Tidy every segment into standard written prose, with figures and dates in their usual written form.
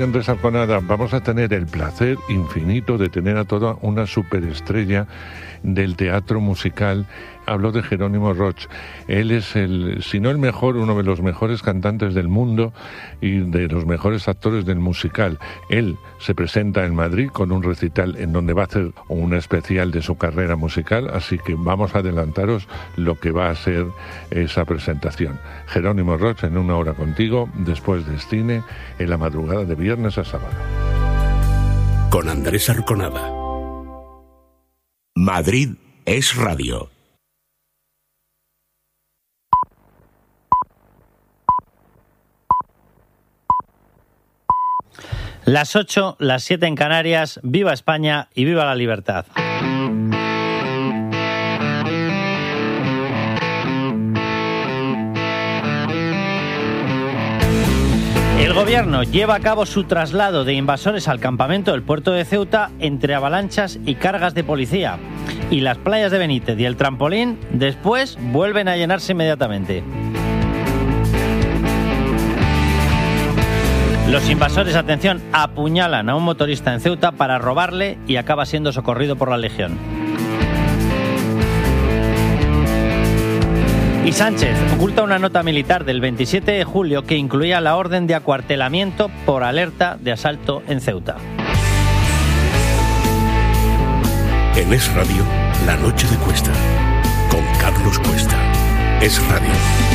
Andrés Arconada, vamos a tener el placer infinito de tener a toda una superestrella del teatro musical. Hablo de Jerónimo Roch. Él es si no el mejor, uno de los mejores cantantes del mundo y de los mejores actores del musical. Él se presenta en Madrid con un recital en donde va a hacer un especial de su carrera musical, así que vamos a adelantaros lo que va a ser esa presentación. Jerónimo Roch en Una Hora Contigo, después de cine, en la madrugada de viernes a sábado. Con Andrés Arconada. Madrid es radio. Las 8, las 7 en Canarias. Viva España y viva la libertad. El gobierno lleva a cabo su traslado de invasores al campamento del puerto de Ceuta entre avalanchas y cargas de policía. Y las playas de Benítez y el Trampolín después vuelven a llenarse inmediatamente. Los invasores, atención, apuñalan a un motorista en Ceuta para robarle y acaba siendo socorrido por la Legión. Y Sánchez oculta una nota militar del 27 de julio que incluía la orden de acuartelamiento por alerta de asalto en Ceuta. En Es Radio, La Noche de Cuesta, con Carlos Cuesta. Es Radio.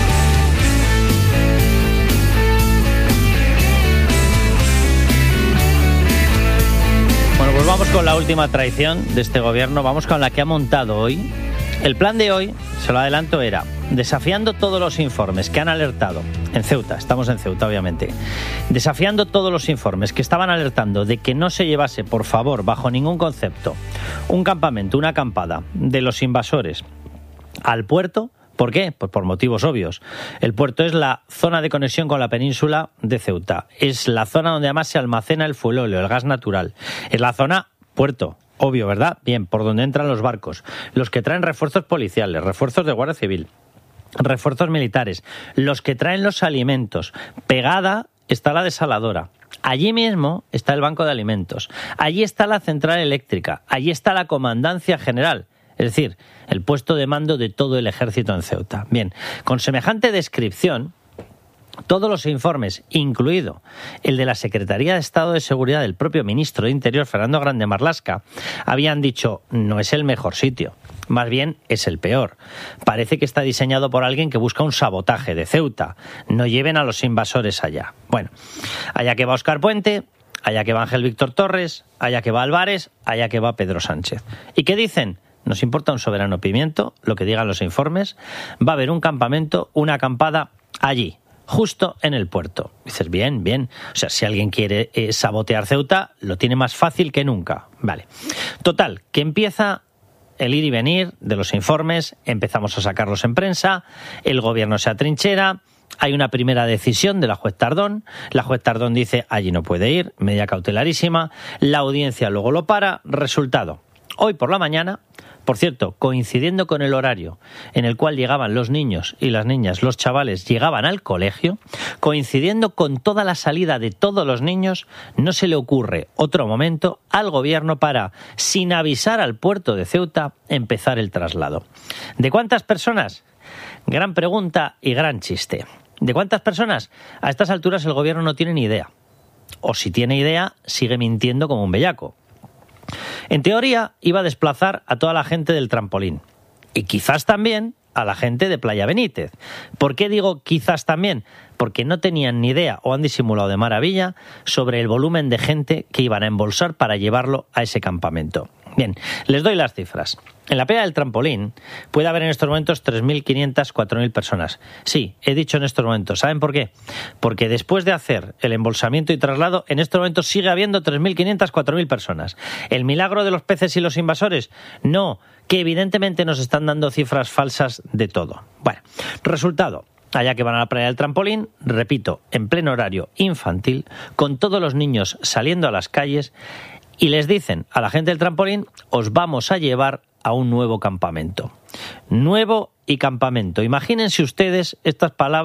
Bueno, pues vamos con la última traición de este gobierno, vamos con la que ha montado hoy. El plan de hoy, se lo adelanto, era desafiando todos los informes que han alertado, en Ceuta, estamos en Ceuta obviamente, desafiando todos los informes que estaban alertando de que no se llevase, por favor, bajo ningún concepto, un campamento, una acampada de los invasores al puerto. ¿Por qué? Pues por motivos obvios. El puerto es la zona de conexión con la península de Ceuta. Es la zona donde además se almacena el fuelóleo, el gas natural. Es la zona puerto. Obvio, ¿verdad? Bien, por donde entran los barcos. Los que traen refuerzos policiales, refuerzos de Guardia Civil, refuerzos militares, los que traen los alimentos. Pegada está la desaladora. Allí mismo está el banco de alimentos. Allí está la central eléctrica. Allí está la comandancia general. Es decir, el puesto de mando de todo el ejército en Ceuta. Bien, con semejante descripción, todos los informes, incluido el de la Secretaría de Estado de Seguridad del propio ministro de Interior, Fernando Grande Marlaska, habían dicho, no es el mejor sitio, más bien es el peor. Parece que está diseñado por alguien que busca un sabotaje de Ceuta. No lleven a los invasores allá. Bueno, allá que va Óscar Puente, allá que va Ángel Víctor Torres, allá que va Álvarez, allá que va Pedro Sánchez. ¿Y qué dicen? Nos importa un soberano pimiento, lo que digan los informes. Va a haber un campamento, una acampada allí, justo en el puerto. Dices, bien, bien. O sea, si alguien quiere sabotear Ceuta, lo tiene más fácil que nunca. Vale. Total, que empieza el ir y venir de los informes, empezamos a sacarlos en prensa, el gobierno se atrinchera, hay una primera decisión de la juez Tardón, la juez Tardón dice, allí no puede ir, medida cautelarísima, la audiencia luego lo para, resultado. Hoy por la mañana, por cierto, coincidiendo con el horario en el cual llegaban los niños y las niñas, los chavales llegaban al colegio, coincidiendo con toda la salida de todos los niños, no se le ocurre otro momento al gobierno para, sin avisar al puerto de Ceuta, empezar el traslado. ¿De cuántas personas? Gran pregunta y gran chiste. ¿De cuántas personas? A estas alturas el gobierno no tiene ni idea. O si tiene idea, sigue mintiendo como un bellaco. En teoría, iba a desplazar a toda la gente del Trampolín y quizás también a la gente de Playa Benítez. ¿Por qué digo quizás también? Porque no tenían ni idea o han disimulado de maravilla sobre el volumen de gente que iban a embolsar para llevarlo a ese campamento. Bien, les doy las cifras. En la playa del Trampolín puede haber en estos momentos 3.500, 4.000 personas. Sí, he dicho en estos momentos. ¿Saben por qué? Porque después de hacer el embolsamiento y traslado, en estos momentos sigue habiendo 3.500, 4.000 personas. ¿El milagro de los peces y los invasores? No, que evidentemente nos están dando cifras falsas de todo. Bueno, resultado. Allá que van a la playa del Trampolín, repito, en pleno horario infantil, con todos los niños saliendo a las calles, y les dicen a la gente del Trampolín, os vamos a llevar a un nuevo campamento. Nuevo y campamento. Imagínense ustedes estas palabras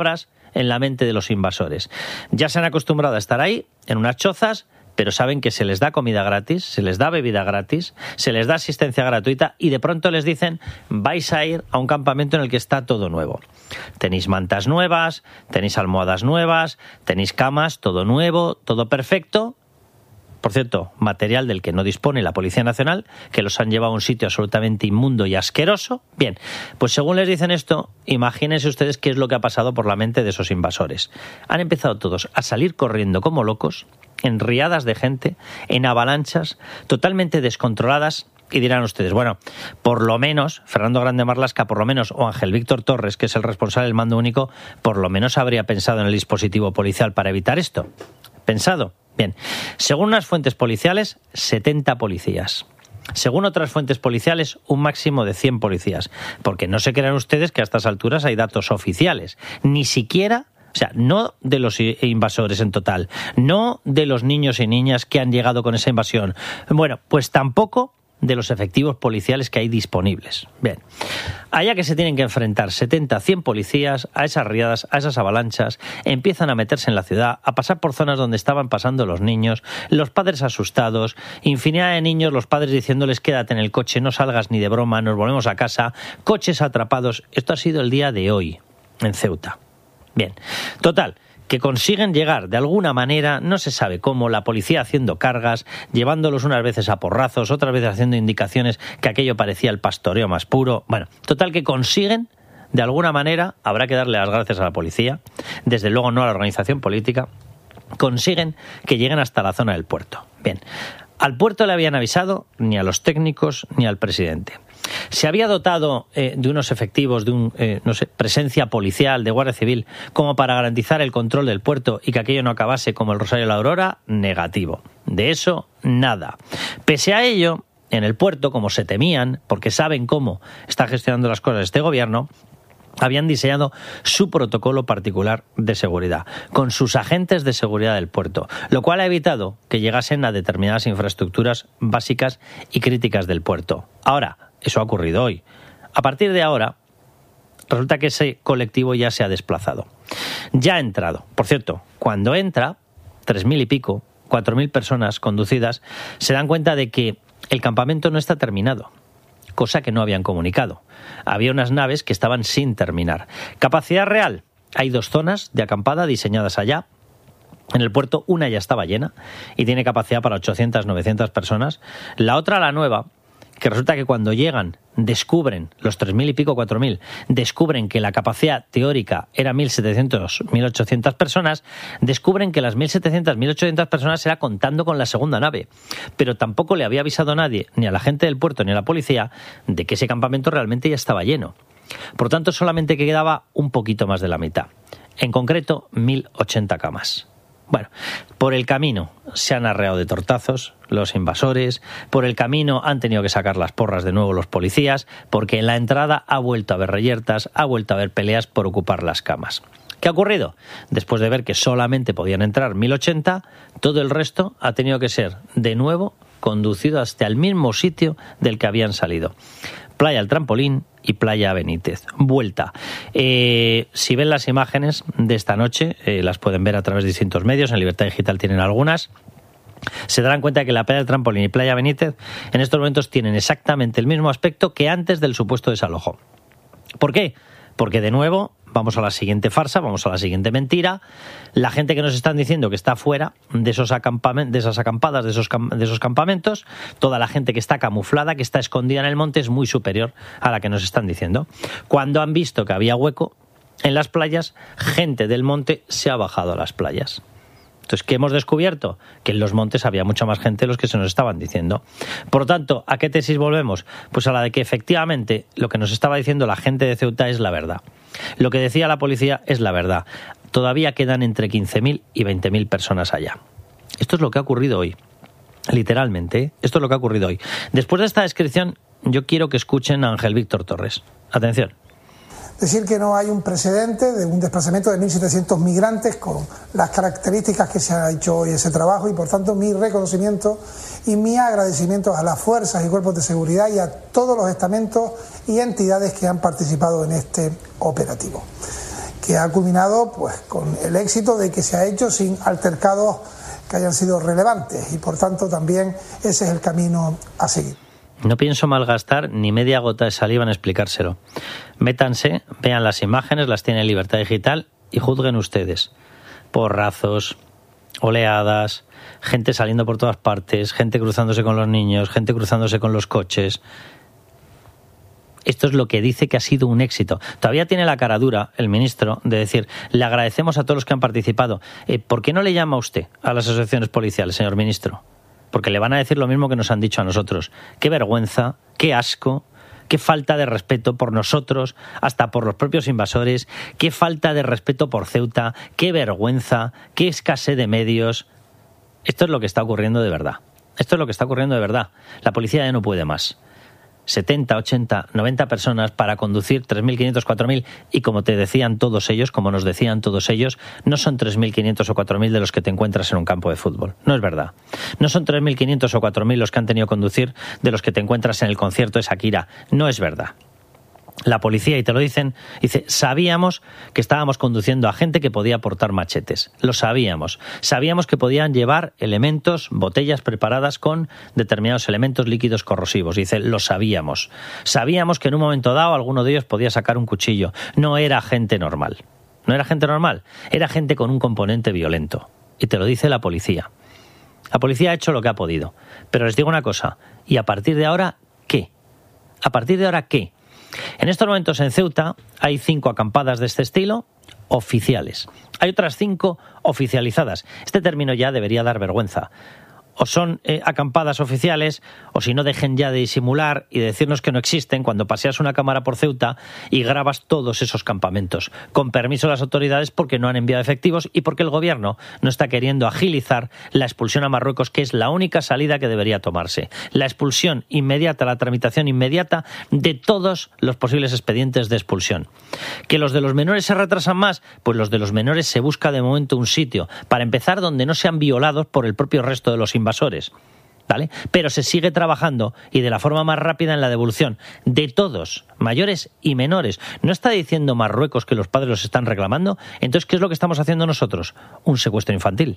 en la mente de los invasores. Ya se han acostumbrado a estar ahí, en unas chozas, pero saben que se les da comida gratis, se les da bebida gratis, se les da asistencia gratuita y de pronto les dicen vais a ir a un campamento en el que está todo nuevo. Tenéis mantas nuevas, tenéis almohadas nuevas, tenéis camas, todo nuevo, todo perfecto. Por cierto, material del que no dispone la Policía Nacional, que los han llevado a un sitio absolutamente inmundo y asqueroso. Bien, pues según les dicen esto, imagínense ustedes qué es lo que ha pasado por la mente de esos invasores. Han empezado todos a salir corriendo como locos, en riadas de gente, en avalanchas, totalmente descontroladas. Y dirán ustedes, bueno, por lo menos, Fernando Grande Marlaska, por lo menos, o Ángel Víctor Torres, que es el responsable del mando único, por lo menos habría pensado en el dispositivo policial para evitar esto. ¿Pensado? Bien, según unas fuentes policiales, 70 policías. Según otras fuentes policiales, un máximo de 100 policías. Porque no se crean ustedes que a estas alturas hay datos oficiales. Ni siquiera, o sea, no de los invasores en total, no de los niños y niñas que han llegado con esa invasión. Bueno, pues tampoco de los efectivos policiales que hay disponibles. Bien, allá que se tienen que enfrentar 70, 100 policías a esas riadas, a esas avalanchas, empiezan a meterse en la ciudad, a pasar por zonas donde estaban pasando los niños, los padres asustados, infinidad de niños, los padres diciéndoles quédate en el coche, no salgas ni de broma, nos volvemos a casa, coches atrapados. Esto ha sido el día de hoy en Ceuta. Bien, total, que consiguen llegar de alguna manera, no se sabe cómo, la policía haciendo cargas, llevándolos unas veces a porrazos, otras veces haciendo indicaciones que aquello parecía el pastoreo más puro. Bueno, total que consiguen, de alguna manera, habrá que darle las gracias a la policía, desde luego no a la organización política, consiguen que lleguen hasta la zona del puerto. Bien, al puerto le habían avisado ni a los técnicos ni al presidente. Se había dotado de unos efectivos, de presencia policial, de Guardia Civil, como para garantizar el control del puerto y que aquello no acabase como el Rosario de la Aurora. Negativo. De eso, nada. Pese a ello, en el puerto, como se temían, porque saben cómo está gestionando las cosas este gobierno, habían diseñado su protocolo particular de seguridad, con sus agentes de seguridad del puerto, lo cual ha evitado que llegasen a determinadas infraestructuras básicas y críticas del puerto. Ahora, eso ha ocurrido hoy. A partir de ahora, resulta que ese colectivo ya se ha desplazado. Ya ha entrado. Por cierto, cuando entra, 3.000 y pico, 4.000 personas conducidas, se dan cuenta de que el campamento no está terminado, cosa que no habían comunicado. Había unas naves que estaban sin terminar. Capacidad real. Hay 2 zonas de acampada diseñadas allá. En el puerto una ya estaba llena y tiene capacidad para 800, 900 personas. La otra, la nueva, que resulta que cuando llegan, descubren, los 3.000 y pico, 4.000, descubren que la capacidad teórica era 1.700, 1.800 personas, descubren que las 1.700, 1.800 personas era contando con la segunda nave. Pero tampoco le había avisado nadie, ni a la gente del puerto ni a la policía, de que ese campamento realmente ya estaba lleno. Por tanto, solamente quedaba un poquito más de la mitad. En concreto, 1.080 camas. Bueno, por el camino se han arreado de tortazos los invasores, por el camino han tenido que sacar las porras de nuevo los policías, porque en la entrada ha vuelto a haber reyertas, ha vuelto a haber peleas por ocupar las camas. ¿Qué ha ocurrido? Después de ver que solamente podían entrar 1.080, todo el resto ha tenido que ser de nuevo conducido hasta el mismo sitio del que habían salido. Playa El Trampolín y Playa Benítez. Vuelta. Si ven las imágenes de esta noche, las pueden ver a través de distintos medios, en Libertad Digital tienen algunas, se darán cuenta de que la Playa del Trampolín y Playa Benítez en estos momentos tienen exactamente el mismo aspecto que antes del supuesto desalojo. ¿Por qué? Porque de nuevo vamos a la siguiente farsa, vamos a la siguiente mentira. La gente que nos están diciendo que está fuera de esos acampadas, de esos campamentos, toda la gente que está camuflada, que está escondida en el monte, es muy superior a la que nos están diciendo. Cuando han visto que había hueco en las playas, gente del monte se ha bajado a las playas. Entonces, ¿qué hemos descubierto? Que en los montes había mucha más gente de los que se nos estaban diciendo. Por lo tanto, ¿a qué tesis volvemos? Pues a la de que efectivamente lo que nos estaba diciendo la gente de Ceuta es la verdad. Lo que decía la policía es la verdad. Todavía quedan entre 15.000 y 20.000 personas allá. Esto es lo que ha ocurrido hoy. Literalmente, ¿eh? Esto es lo que ha ocurrido hoy. Después de esta descripción, yo quiero que escuchen a Ángel Víctor Torres. Atención. Decir que no hay un precedente de un desplazamiento de 1.700 migrantes con las características que se ha hecho hoy ese trabajo, y por tanto mi reconocimiento y mi agradecimiento a las fuerzas y cuerpos de seguridad y a todos los estamentos y entidades que han participado en este operativo. que ha culminado pues con el éxito de que se ha hecho sin altercados que hayan sido relevantes, y por tanto también ese es el camino a seguir. No pienso malgastar ni media gota de saliva en explicárselo. Métanse, vean las imágenes, las tiene en Libertad Digital y juzguen ustedes. Porrazos, oleadas, gente saliendo por todas partes, gente cruzándose con los niños, gente cruzándose con los coches. Esto es lo que dice que ha sido un éxito. Todavía tiene la cara dura el ministro de decir, le agradecemos a todos los que han participado. ¿Por qué no le llama usted a las asociaciones policiales, señor ministro? Porque le van a decir lo mismo que nos han dicho a nosotros. Qué vergüenza, qué asco, qué falta de respeto por nosotros, hasta por los propios invasores, qué falta de respeto por Ceuta, qué vergüenza, qué escasez de medios. Esto es lo que está ocurriendo de verdad. Esto es lo que está ocurriendo de verdad. La policía ya no puede más. 70, 80, 90 personas para conducir 3.500, 4.000, y como te decían todos ellos, como nos decían todos ellos, no son 3.500 o 4.000 de los que te encuentras en un campo de fútbol. No es verdad. No son 3.500 o 4.000 los que han tenido que conducir de los que te encuentras en el concierto de Shakira. No es verdad. La policía, y te lo dicen, dice, sabíamos que estábamos conduciendo a gente que podía portar machetes. Lo sabíamos. Sabíamos que podían llevar elementos, botellas preparadas con determinados elementos líquidos corrosivos. Dice, lo sabíamos. Sabíamos que en un momento dado alguno de ellos podía sacar un cuchillo. No era gente normal. No era gente normal. Era gente con un componente violento. Y te lo dice la policía. La policía ha hecho lo que ha podido. Pero les digo una cosa. ¿Y a partir de ahora qué? ¿A partir de ahora qué? En estos momentos en Ceuta hay 5 acampadas de este estilo oficiales. Hay otras 5 oficializadas. Este término ya debería dar vergüenza. O son acampadas oficiales, o si no, dejen ya de disimular y de decirnos que no existen cuando paseas una cámara por Ceuta y grabas todos esos campamentos, con permiso de las autoridades, porque no han enviado efectivos y porque el gobierno no está queriendo agilizar la expulsión a Marruecos, que es la única salida que debería tomarse. La expulsión inmediata, la tramitación inmediata de todos los posibles expedientes de expulsión. ¿Que los de los menores se retrasan más? Pues los de los menores se busca de momento un sitio, para empezar, donde no sean violados por el propio resto de los invasores, ¿vale? Pero se sigue trabajando, y de la forma más rápida, en la devolución de todos, mayores y menores. ¿No está diciendo Marruecos que los padres los están reclamando? Entonces, ¿qué es lo que estamos haciendo nosotros? Un secuestro infantil.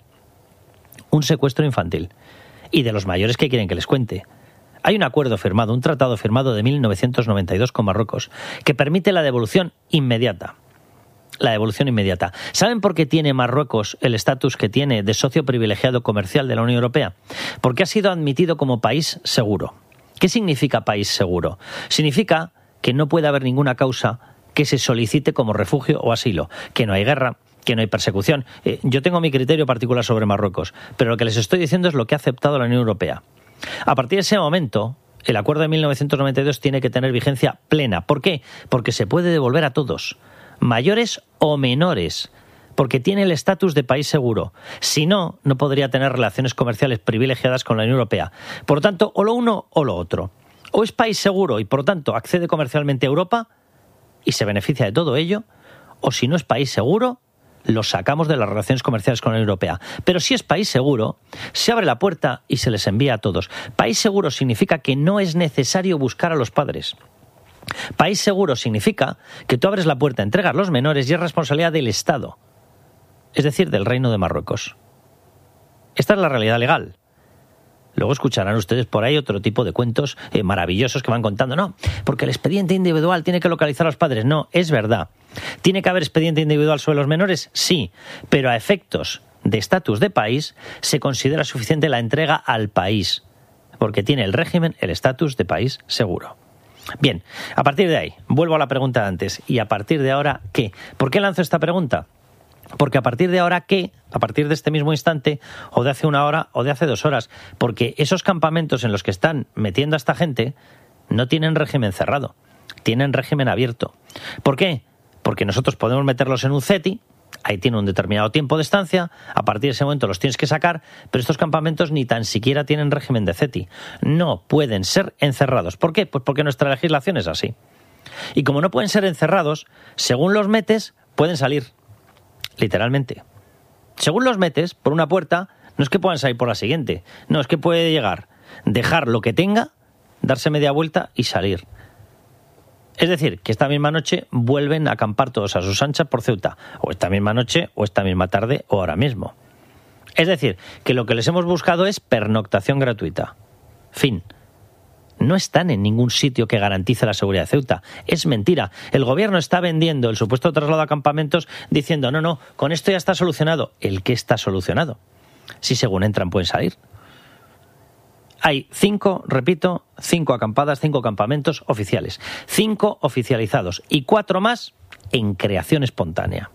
Un secuestro infantil. Y de los mayores, ¿qué quieren que les cuente? Hay un acuerdo firmado, un tratado firmado de 1992 con Marruecos, que permite la devolución inmediata. La devolución inmediata. ¿Saben por qué tiene Marruecos el estatus que tiene de socio privilegiado comercial de la Unión Europea? Porque ha sido admitido como país seguro. ¿Qué significa país seguro? Significa que no puede haber ninguna causa que se solicite como refugio o asilo, que no hay guerra, que no hay persecución. Yo tengo mi criterio particular sobre Marruecos, pero lo que les estoy diciendo es lo que ha aceptado la Unión Europea. A partir de ese momento, el acuerdo de 1992 tiene que tener vigencia plena. ¿Por qué? Porque se puede devolver a todos, mayores o menores, porque tiene el estatus de país seguro. Si no, no podría tener relaciones comerciales privilegiadas con la Unión Europea. Por lo tanto, o lo uno o lo otro. O es país seguro y, por lo tanto, accede comercialmente a Europa y se beneficia de todo ello, o si no es país seguro, lo sacamos de las relaciones comerciales con la Unión Europea. Pero si es país seguro, se abre la puerta y se les envía a todos. País seguro significa que no es necesario buscar a los padres. País seguro significa que tú abres la puerta, entregas los menores y es responsabilidad del Estado, es decir, del Reino de Marruecos. Esta es la realidad legal. Luego escucharán ustedes por ahí otro tipo de cuentos maravillosos que van contando. No, porque el expediente individual tiene que localizar a los padres. No, es verdad. ¿Tiene que haber expediente individual sobre los menores? Sí, pero a efectos de estatus de país se considera suficiente la entrega al país, porque tiene el régimen, el estatus de país seguro. Bien, a partir de ahí, vuelvo a la pregunta de antes. ¿Y a partir de ahora qué? ¿Por qué lanzo esta pregunta? Porque a partir de ahora qué, a partir de este mismo instante, o de hace 1 hora, o de hace 2 horas, porque esos campamentos en los que están metiendo a esta gente no tienen régimen cerrado, tienen régimen abierto. ¿Por qué? Porque nosotros podemos meterlos en un CETI, ahí tiene un determinado tiempo de estancia, a partir de ese momento los tienes que sacar, pero estos campamentos ni tan siquiera tienen régimen de CETI. No pueden ser encerrados. ¿Por qué? Pues porque nuestra legislación es así. Y como no pueden ser encerrados, según los metes, pueden salir. Literalmente. Según los metes por una puerta, no es que puedan salir por la siguiente. No, es que puede llegar, dejar lo que tenga, darse media vuelta y salir. Es decir, que esta misma noche vuelven a acampar todos a sus anchas por Ceuta, o esta misma noche, o esta misma tarde, o ahora mismo. Es decir, que lo que les hemos buscado es pernoctación gratuita. Fin. No están en ningún sitio que garantice la seguridad de Ceuta. Es mentira. El gobierno está vendiendo el supuesto traslado a campamentos diciendo no, con esto ya está solucionado. ¿El qué está solucionado? Si según entran pueden salir. Hay 5 acampadas, 5 campamentos oficiales, 5 oficializados y 4 más en creación espontánea.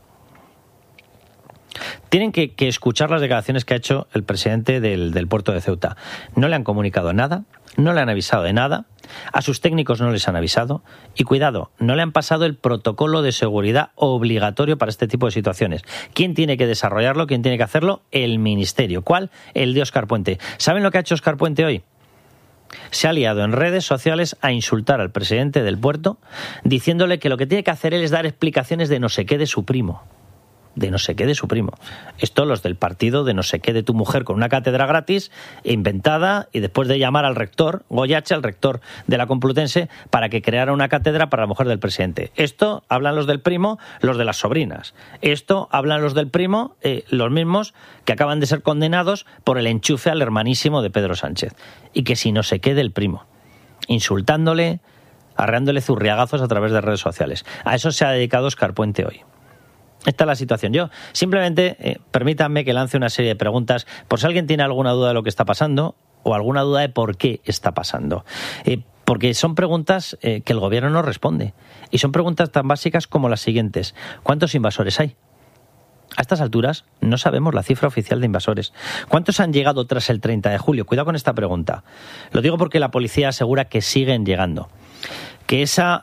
Tienen que escuchar las declaraciones que ha hecho el presidente del puerto de Ceuta. No le han comunicado nada, no le han avisado de nada, a sus técnicos no les han avisado y, cuidado, no le han pasado el protocolo de seguridad obligatorio para este tipo de situaciones. ¿Quién tiene que desarrollarlo? ¿Quién tiene que hacerlo? El Ministerio. ¿Cuál? El de Óscar Puente. ¿Saben lo que ha hecho Óscar Puente hoy? Se ha liado en redes sociales a insultar al presidente del puerto diciéndole que lo que tiene que hacer él es dar explicaciones de no sé qué de su primo. De no sé qué de su primo. Esto los del partido de no sé qué de tu mujer con una cátedra gratis inventada y después de llamar al rector, Goyache, al rector de la Complutense, para que creara una cátedra para la mujer del presidente. Esto hablan los del primo, los de las sobrinas. Esto hablan los del primo, los mismos que acaban de ser condenados por el enchufe al hermanísimo de Pedro Sánchez. Y que si no sé qué del primo. Insultándole, arreándole zurriagazos a través de redes sociales. A eso se ha dedicado Óscar Puente hoy. Esta es la situación. Yo simplemente permítanme que lance una serie de preguntas por si alguien tiene alguna duda de lo que está pasando o alguna duda de por qué está pasando. Porque son preguntas que el gobierno no responde. Y son preguntas tan básicas como las siguientes. ¿Cuántos invasores hay? A estas alturas no sabemos la cifra oficial de invasores. ¿Cuántos han llegado tras el 30 de julio? Cuidado con esta pregunta. Lo digo porque la policía asegura que siguen llegando. Que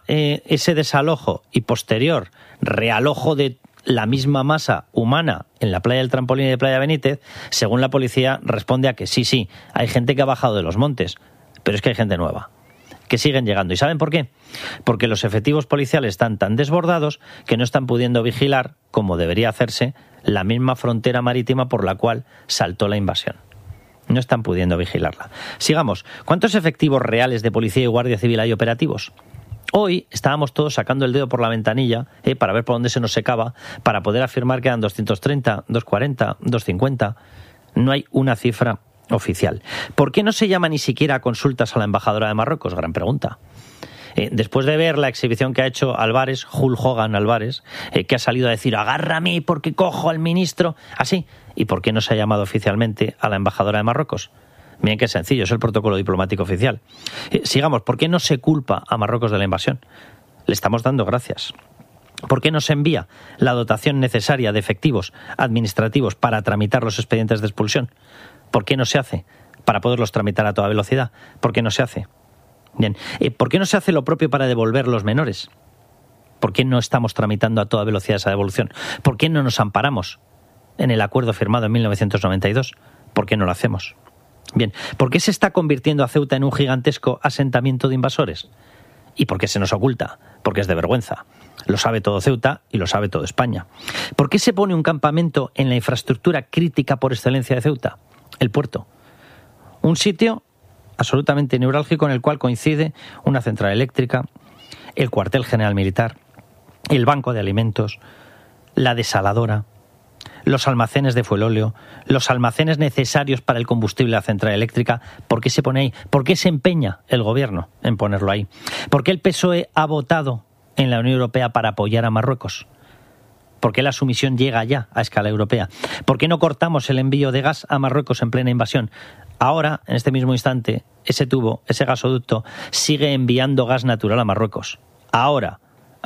ese desalojo y posterior realojo de la misma masa humana en la playa del Trampolín y de Playa Benítez, según la policía, responde a que sí, hay gente que ha bajado de los montes, pero es que hay gente nueva, que siguen llegando. ¿Y saben por qué? Porque los efectivos policiales están tan desbordados que no están pudiendo vigilar, como debería hacerse, la misma frontera marítima por la cual saltó la invasión. No están pudiendo vigilarla. Sigamos. ¿Cuántos efectivos reales de policía y guardia civil hay operativos? Hoy estábamos todos sacando el dedo por la ventanilla para ver por dónde se nos secaba, para poder afirmar que eran 230, 240, 250. No hay una cifra oficial. ¿Por qué no se llama ni siquiera a consultas a la embajadora de Marruecos? Gran pregunta. Después de ver la exhibición que ha hecho Álvarez, Hulk Hogan Álvarez, que ha salido a decir agárrame porque cojo al ministro, así, ¿y por qué no se ha llamado oficialmente a la embajadora de Marruecos? Miren qué sencillo, es el protocolo diplomático oficial. Sigamos, ¿por qué no se culpa a Marruecos de la invasión? Le estamos dando gracias. ¿Por qué no se envía la dotación necesaria de efectivos administrativos para tramitar los expedientes de expulsión? ¿Por qué no se hace? Para poderlos tramitar a toda velocidad. ¿Por qué no se hace? Bien. ¿Por qué no se hace lo propio para devolver los menores? ¿Por qué no estamos tramitando a toda velocidad esa devolución? ¿Por qué no nos amparamos en el acuerdo firmado en 1992? ¿Por qué no lo hacemos? Bien, ¿por qué se está convirtiendo a Ceuta en un gigantesco asentamiento de invasores? ¿Y por qué se nos oculta? Porque es de vergüenza. Lo sabe todo Ceuta y lo sabe todo España. ¿Por qué se pone un campamento en la infraestructura crítica por excelencia de Ceuta? El puerto. Un sitio absolutamente neurálgico en el cual coincide una central eléctrica, el cuartel general militar, el banco de alimentos, la desaladora, los almacenes de fuelóleo, los almacenes necesarios para el combustible de la central eléctrica. ¿Por qué se pone ahí? ¿Por qué se empeña el gobierno en ponerlo ahí? ¿Por qué el PSOE ha votado en la Unión Europea para apoyar a Marruecos? ¿Por qué la sumisión llega ya a escala europea? ¿Por qué no cortamos el envío de gas a Marruecos en plena invasión? Ahora, en este mismo instante, ese tubo, ese gasoducto, sigue enviando gas natural a Marruecos. Ahora,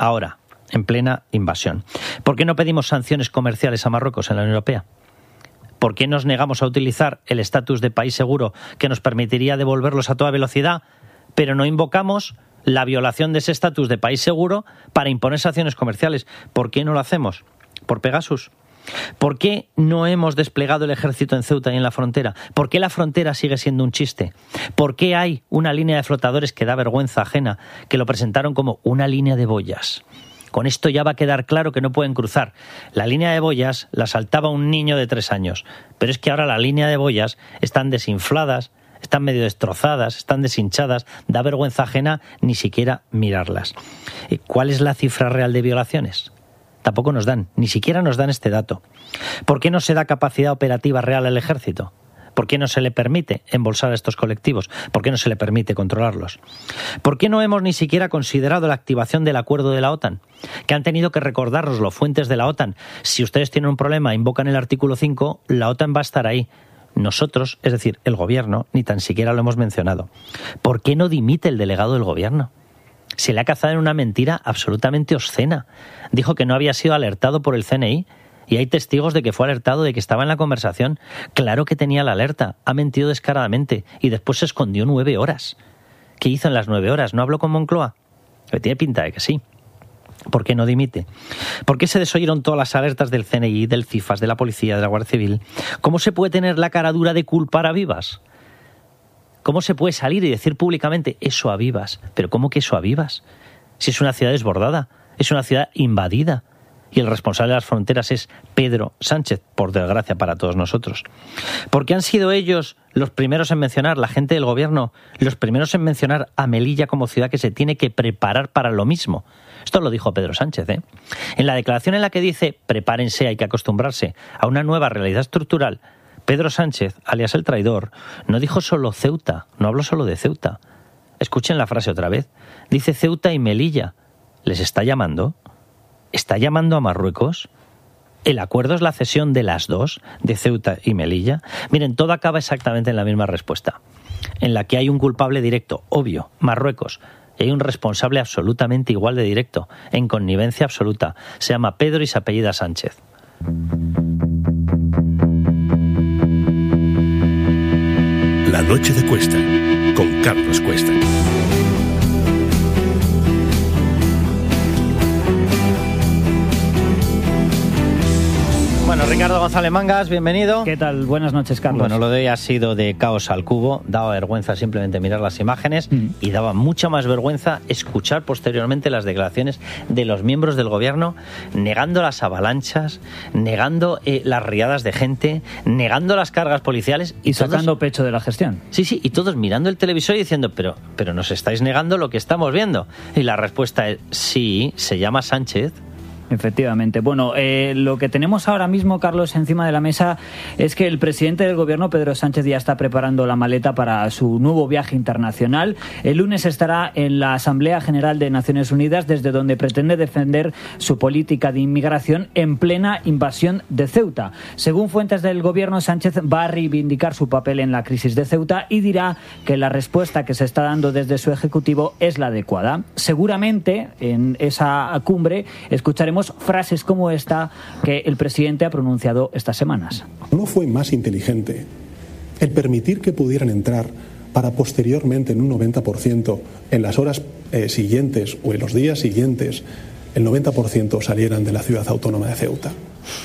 en plena invasión. ¿Por qué no pedimos sanciones comerciales a Marruecos en la Unión Europea? ¿Por qué nos negamos a utilizar el estatus de país seguro que nos permitiría devolverlos a toda velocidad, pero no invocamos la violación de ese estatus de país seguro para imponer sanciones comerciales? ¿Por qué no lo hacemos? ¿Por Pegasus? ¿Por qué no hemos desplegado el ejército en Ceuta y en la frontera? ¿Por qué la frontera sigue siendo un chiste? ¿Por qué hay una línea de flotadores que da vergüenza ajena, que lo presentaron como una línea de boyas? Con esto ya va a quedar claro que no pueden cruzar. La línea de boyas la saltaba un niño de 3 años, pero es que ahora la línea de boyas están desinfladas, están medio destrozadas, están deshinchadas, da vergüenza ajena ni siquiera mirarlas. ¿Cuál es la cifra real de violaciones? Tampoco nos dan, ni siquiera nos dan este dato. ¿Por qué no se da capacidad operativa real al ejército? ¿Por qué no se le permite embolsar a estos colectivos? ¿Por qué no se le permite controlarlos? ¿Por qué no hemos ni siquiera considerado la activación del acuerdo de la OTAN? Que han tenido que recordarnos los fuentes de la OTAN. Si ustedes tienen un problema, invocan el artículo 5, la OTAN va a estar ahí. Nosotros, es decir, el gobierno, ni tan siquiera lo hemos mencionado. ¿Por qué no dimite el delegado del gobierno? Se le ha cazado en una mentira absolutamente obscena. Dijo que no había sido alertado por el CNI. Y hay testigos de que fue alertado, de que estaba en la conversación. Claro que tenía la alerta, ha mentido descaradamente y después se escondió 9 horas. ¿Qué hizo en las 9 horas? ¿No habló con Moncloa? Tiene pinta de que sí. ¿Por qué no dimite? ¿Por qué se desoyeron todas las alertas del CNI, del CIFAS, de la policía, de la Guardia Civil? ¿Cómo se puede tener la cara dura de culpar a Vivas? ¿Cómo se puede salir y decir públicamente eso a Vivas? ¿Pero cómo que eso a Vivas? Si es una ciudad desbordada, es una ciudad invadida. Y el responsable de las fronteras es Pedro Sánchez, por desgracia para todos nosotros. Porque han sido ellos los primeros en mencionar, la gente del gobierno, los primeros en mencionar a Melilla como ciudad que se tiene que preparar para lo mismo. Esto lo dijo Pedro Sánchez, ¿eh? En la declaración en la que dice, prepárense, hay que acostumbrarse a una nueva realidad estructural, Pedro Sánchez, alias el traidor, no dijo solo Ceuta, no habló solo de Ceuta. Escuchen la frase otra vez. Dice Ceuta y Melilla. ¿Les está llamando? ¿Está llamando a Marruecos? ¿El acuerdo es la cesión de las dos, de Ceuta y Melilla? Miren, todo acaba exactamente en la misma respuesta, en la que hay un culpable directo, obvio, Marruecos, y hay un responsable absolutamente igual de directo, en connivencia absoluta. Se llama Pedro y se apellida Sánchez. La noche de Cuesta, con Carlos Cuesta. Bueno, Ricardo González Mangas, bienvenido. ¿Qué tal? Buenas noches, Carlos. Bueno, lo de hoy ha sido de caos al cubo. Daba vergüenza simplemente mirar las imágenes y daba mucha más vergüenza escuchar posteriormente las declaraciones de los miembros del gobierno negando las avalanchas, negando las riadas de gente, negando las cargas policiales. Y sacando pecho de la gestión. Sí, y todos mirando el televisor y diciendo, pero nos estáis negando lo que estamos viendo. Y la respuesta es, sí, se llama Sánchez. Efectivamente. Bueno, lo que tenemos ahora mismo, Carlos, encima de la mesa es que el presidente del gobierno, Pedro Sánchez, ya está preparando la maleta para su nuevo viaje internacional. El lunes estará en la Asamblea General de Naciones Unidas, desde donde pretende defender su política de inmigración en plena invasión de Ceuta. Según fuentes del gobierno, Sánchez va a reivindicar su papel en la crisis de Ceuta y dirá que la respuesta que se está dando desde su ejecutivo es la adecuada. Seguramente en esa cumbre escucharemos frases como esta que el presidente ha pronunciado estas semanas. ¿No fue más inteligente el permitir que pudieran entrar para posteriormente en un 90% en las horas siguientes o en los días siguientes el 90% salieran de la ciudad autónoma de Ceuta?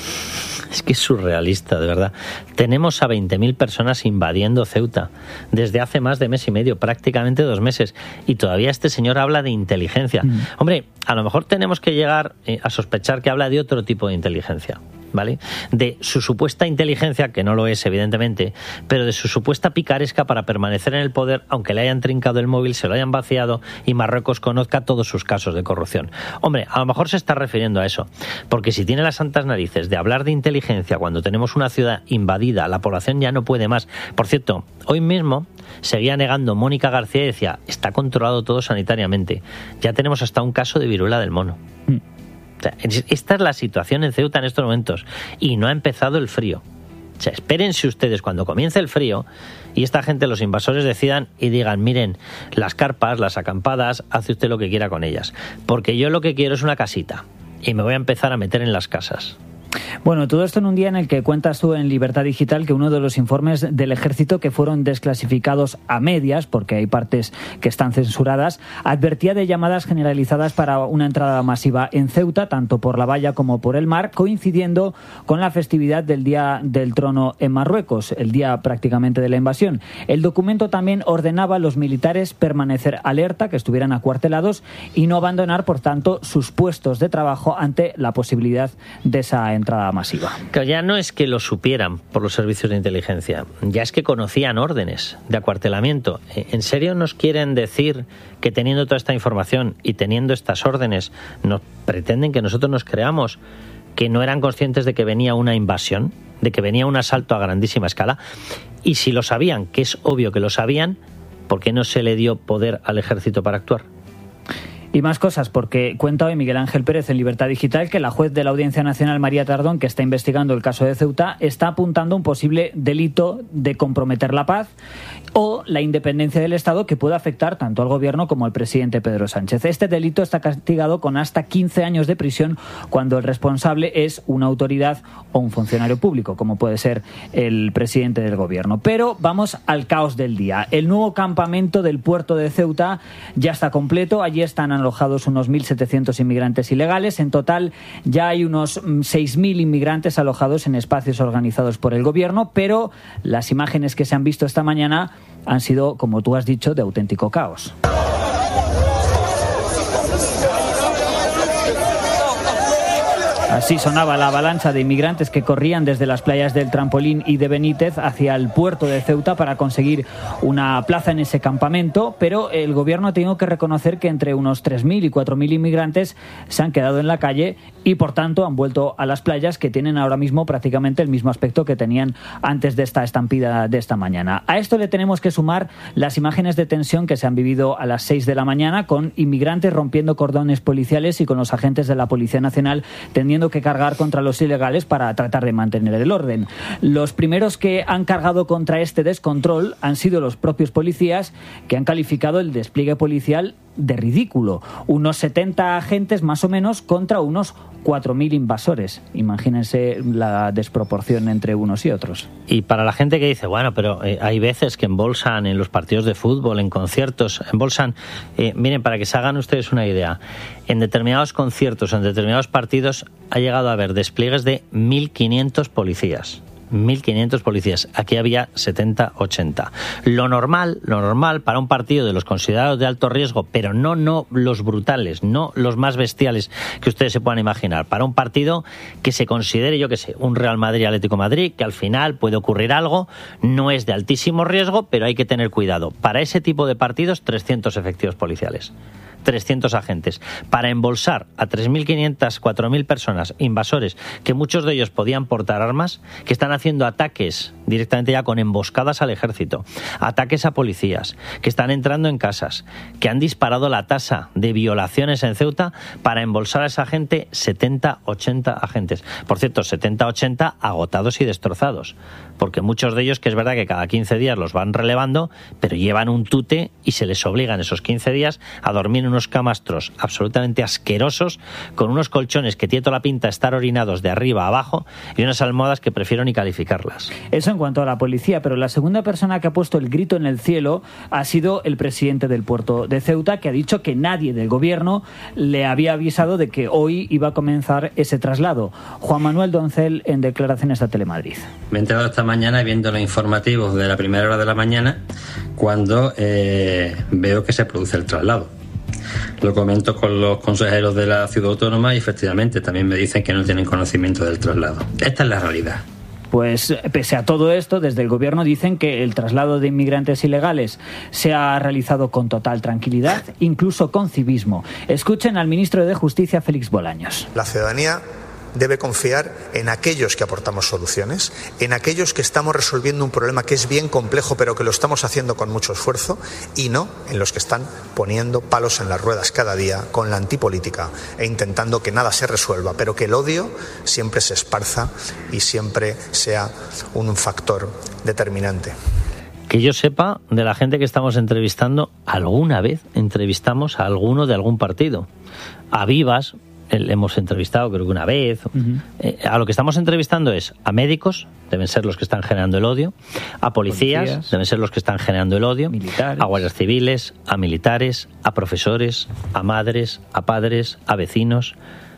Es que es surrealista, de verdad. Tenemos a 20.000 personas invadiendo Ceuta desde hace más de mes y medio, prácticamente 2 meses, y todavía este señor habla de inteligencia. Hombre, a lo mejor tenemos que llegar a sospechar que habla de otro tipo de inteligencia, ¿vale? De su supuesta inteligencia, que no lo es evidentemente, pero de su supuesta picaresca para permanecer en el poder, aunque le hayan trincado el móvil, se lo hayan vaciado y Marruecos conozca todos sus casos de corrupción. Hombre, a lo mejor se está refiriendo a eso, porque si tiene las santas narices de hablar de inteligencia cuando tenemos una ciudad invadida, la población ya no puede más. Por cierto, hoy mismo seguía negando Mónica García y decía, está controlado todo sanitariamente. Ya tenemos hasta un caso de viruela del mono. O sea, esta es la situación en Ceuta en estos momentos y no ha empezado el frío. O sea, espérense ustedes cuando comience el frío y esta gente, los invasores, decidan y digan, miren, las carpas, las acampadas, hace usted lo que quiera con ellas, porque yo lo que quiero es una casita y me voy a empezar a meter en las casas. Bueno, todo esto en un día en el que cuentas tú en Libertad Digital que uno de los informes del Ejército que fueron desclasificados a medias, porque hay partes que están censuradas, advertía de llamadas generalizadas para una entrada masiva en Ceuta, tanto por la valla como por el mar, coincidiendo con la festividad del Día del Trono en Marruecos, el día prácticamente de la invasión. El documento también ordenaba a los militares permanecer alerta, que estuvieran acuartelados y no abandonar, por tanto, sus puestos de trabajo ante la posibilidad de esa entrada masiva. Claro, ya no es que lo supieran por los servicios de inteligencia, ya es que conocían órdenes de acuartelamiento. ¿En serio nos quieren decir que teniendo toda esta información y teniendo estas órdenes nos pretenden que nosotros nos creamos que no eran conscientes de que venía una invasión, de que venía un asalto a grandísima escala? Y si lo sabían, que es obvio que lo sabían, ¿por qué no se le dio poder al ejército para actuar? Y más cosas, porque cuenta hoy Miguel Ángel Pérez en Libertad Digital que la juez de la Audiencia Nacional, María Tardón, que está investigando el caso de Ceuta, está apuntando un posible delito de comprometer la paz o la independencia del Estado que puede afectar tanto al gobierno como al presidente Pedro Sánchez. Este delito está castigado con hasta 15 años de prisión cuando el responsable es una autoridad o un funcionario público, como puede ser el presidente del gobierno. Pero vamos al caos del día. El nuevo campamento del puerto de Ceuta ya está completo. Allí están alojados unos 1.700 inmigrantes ilegales. En total ya hay unos 6.000 inmigrantes alojados en espacios organizados por el gobierno, pero las imágenes que se han visto esta mañana han sido, como tú has dicho, de auténtico caos. Así sonaba la avalancha de inmigrantes que corrían desde las playas del Trampolín y de Benítez hacia el puerto de Ceuta para conseguir una plaza en ese campamento, pero el gobierno ha tenido que reconocer que entre unos 3.000 y 4.000 inmigrantes se han quedado en la calle y por tanto han vuelto a las playas, que tienen ahora mismo prácticamente el mismo aspecto que tenían antes de esta estampida de esta mañana. A esto le tenemos que sumar las imágenes de tensión que se han vivido a las 6 de la mañana, con inmigrantes rompiendo cordones policiales y con los agentes de la Policía Nacional teniendo que cargar contra los ilegales para tratar de mantener el orden. Los primeros que han cargado contra este descontrol han sido los propios policías, que han calificado el despliegue policial de ridículo. Unos 70 agentes más o menos contra unos 4.000 invasores. Imagínense la desproporción entre unos y otros. Y para la gente que dice, bueno, pero hay veces que embolsan en los partidos de fútbol, en conciertos, embolsan. Miren, para que se hagan ustedes una idea, en determinados conciertos, en determinados partidos, ha llegado a haber despliegues de 1.500 policías. 1.500 policías. Aquí había 70, 80. Lo normal para un partido de los considerados de alto riesgo, pero no los brutales, no los más bestiales que ustedes se puedan imaginar. Para un partido que se considere, yo qué sé, un Real Madrid-Atlético Madrid, que al final puede ocurrir algo, no es de altísimo riesgo, pero hay que tener cuidado. Para ese tipo de partidos, 300 efectivos policiales. 300 agentes, para embolsar a 3.500, 4.000 personas, invasores, que muchos de ellos podían portar armas, que están haciendo ataques directamente ya con emboscadas al ejército, ataques a policías, que están entrando en casas, que han disparado la tasa de violaciones en Ceuta para embolsar a esa gente, 70, 80 agentes. Por cierto, 70, 80 agotados y destrozados, porque muchos de ellos, que es verdad que cada 15 días los van relevando, pero llevan un tute y se les obliga en esos 15 días a dormir en unos camastros absolutamente asquerosos, con unos colchones que tiene toda la pinta de estar orinados de arriba a abajo y unas almohadas que prefiero ni calificarlas. Eso en cuanto a la policía, pero la segunda persona que ha puesto el grito en el cielo ha sido el presidente del puerto de Ceuta, que ha dicho que nadie del gobierno le había avisado de que hoy iba a comenzar ese traslado. Juan Manuel Doncel, en declaraciones a Telemadrid. Me he enterado esta mañana viendo los informativos de la primera hora de la mañana cuando veo que se produce el traslado. Lo comento con los consejeros de la Ciudad Autónoma y efectivamente también me dicen que no tienen conocimiento del traslado. Esta es la realidad. Pues pese a todo esto, desde el gobierno dicen que el traslado de inmigrantes ilegales se ha realizado con total tranquilidad, incluso con civismo. Escuchen al ministro de Justicia, Félix Bolaños. La ciudadanía debe confiar en aquellos que aportamos soluciones, en aquellos que estamos resolviendo un problema que es bien complejo, pero que lo estamos haciendo con mucho esfuerzo, y no en los que están poniendo palos en las ruedas cada día con la antipolítica e intentando que nada se resuelva, pero que el odio siempre se esparza y siempre sea un factor determinante. Que yo sepa, de la gente que estamos entrevistando, alguna vez entrevistamos a alguno de algún partido. A Vivas hemos entrevistado creo que una vez. A lo que estamos entrevistando es a médicos, deben ser los que están generando el odio, a policías, deben ser los que están generando el odio, militares, a guardias civiles, a militares, a profesores, a madres, a padres, a vecinos,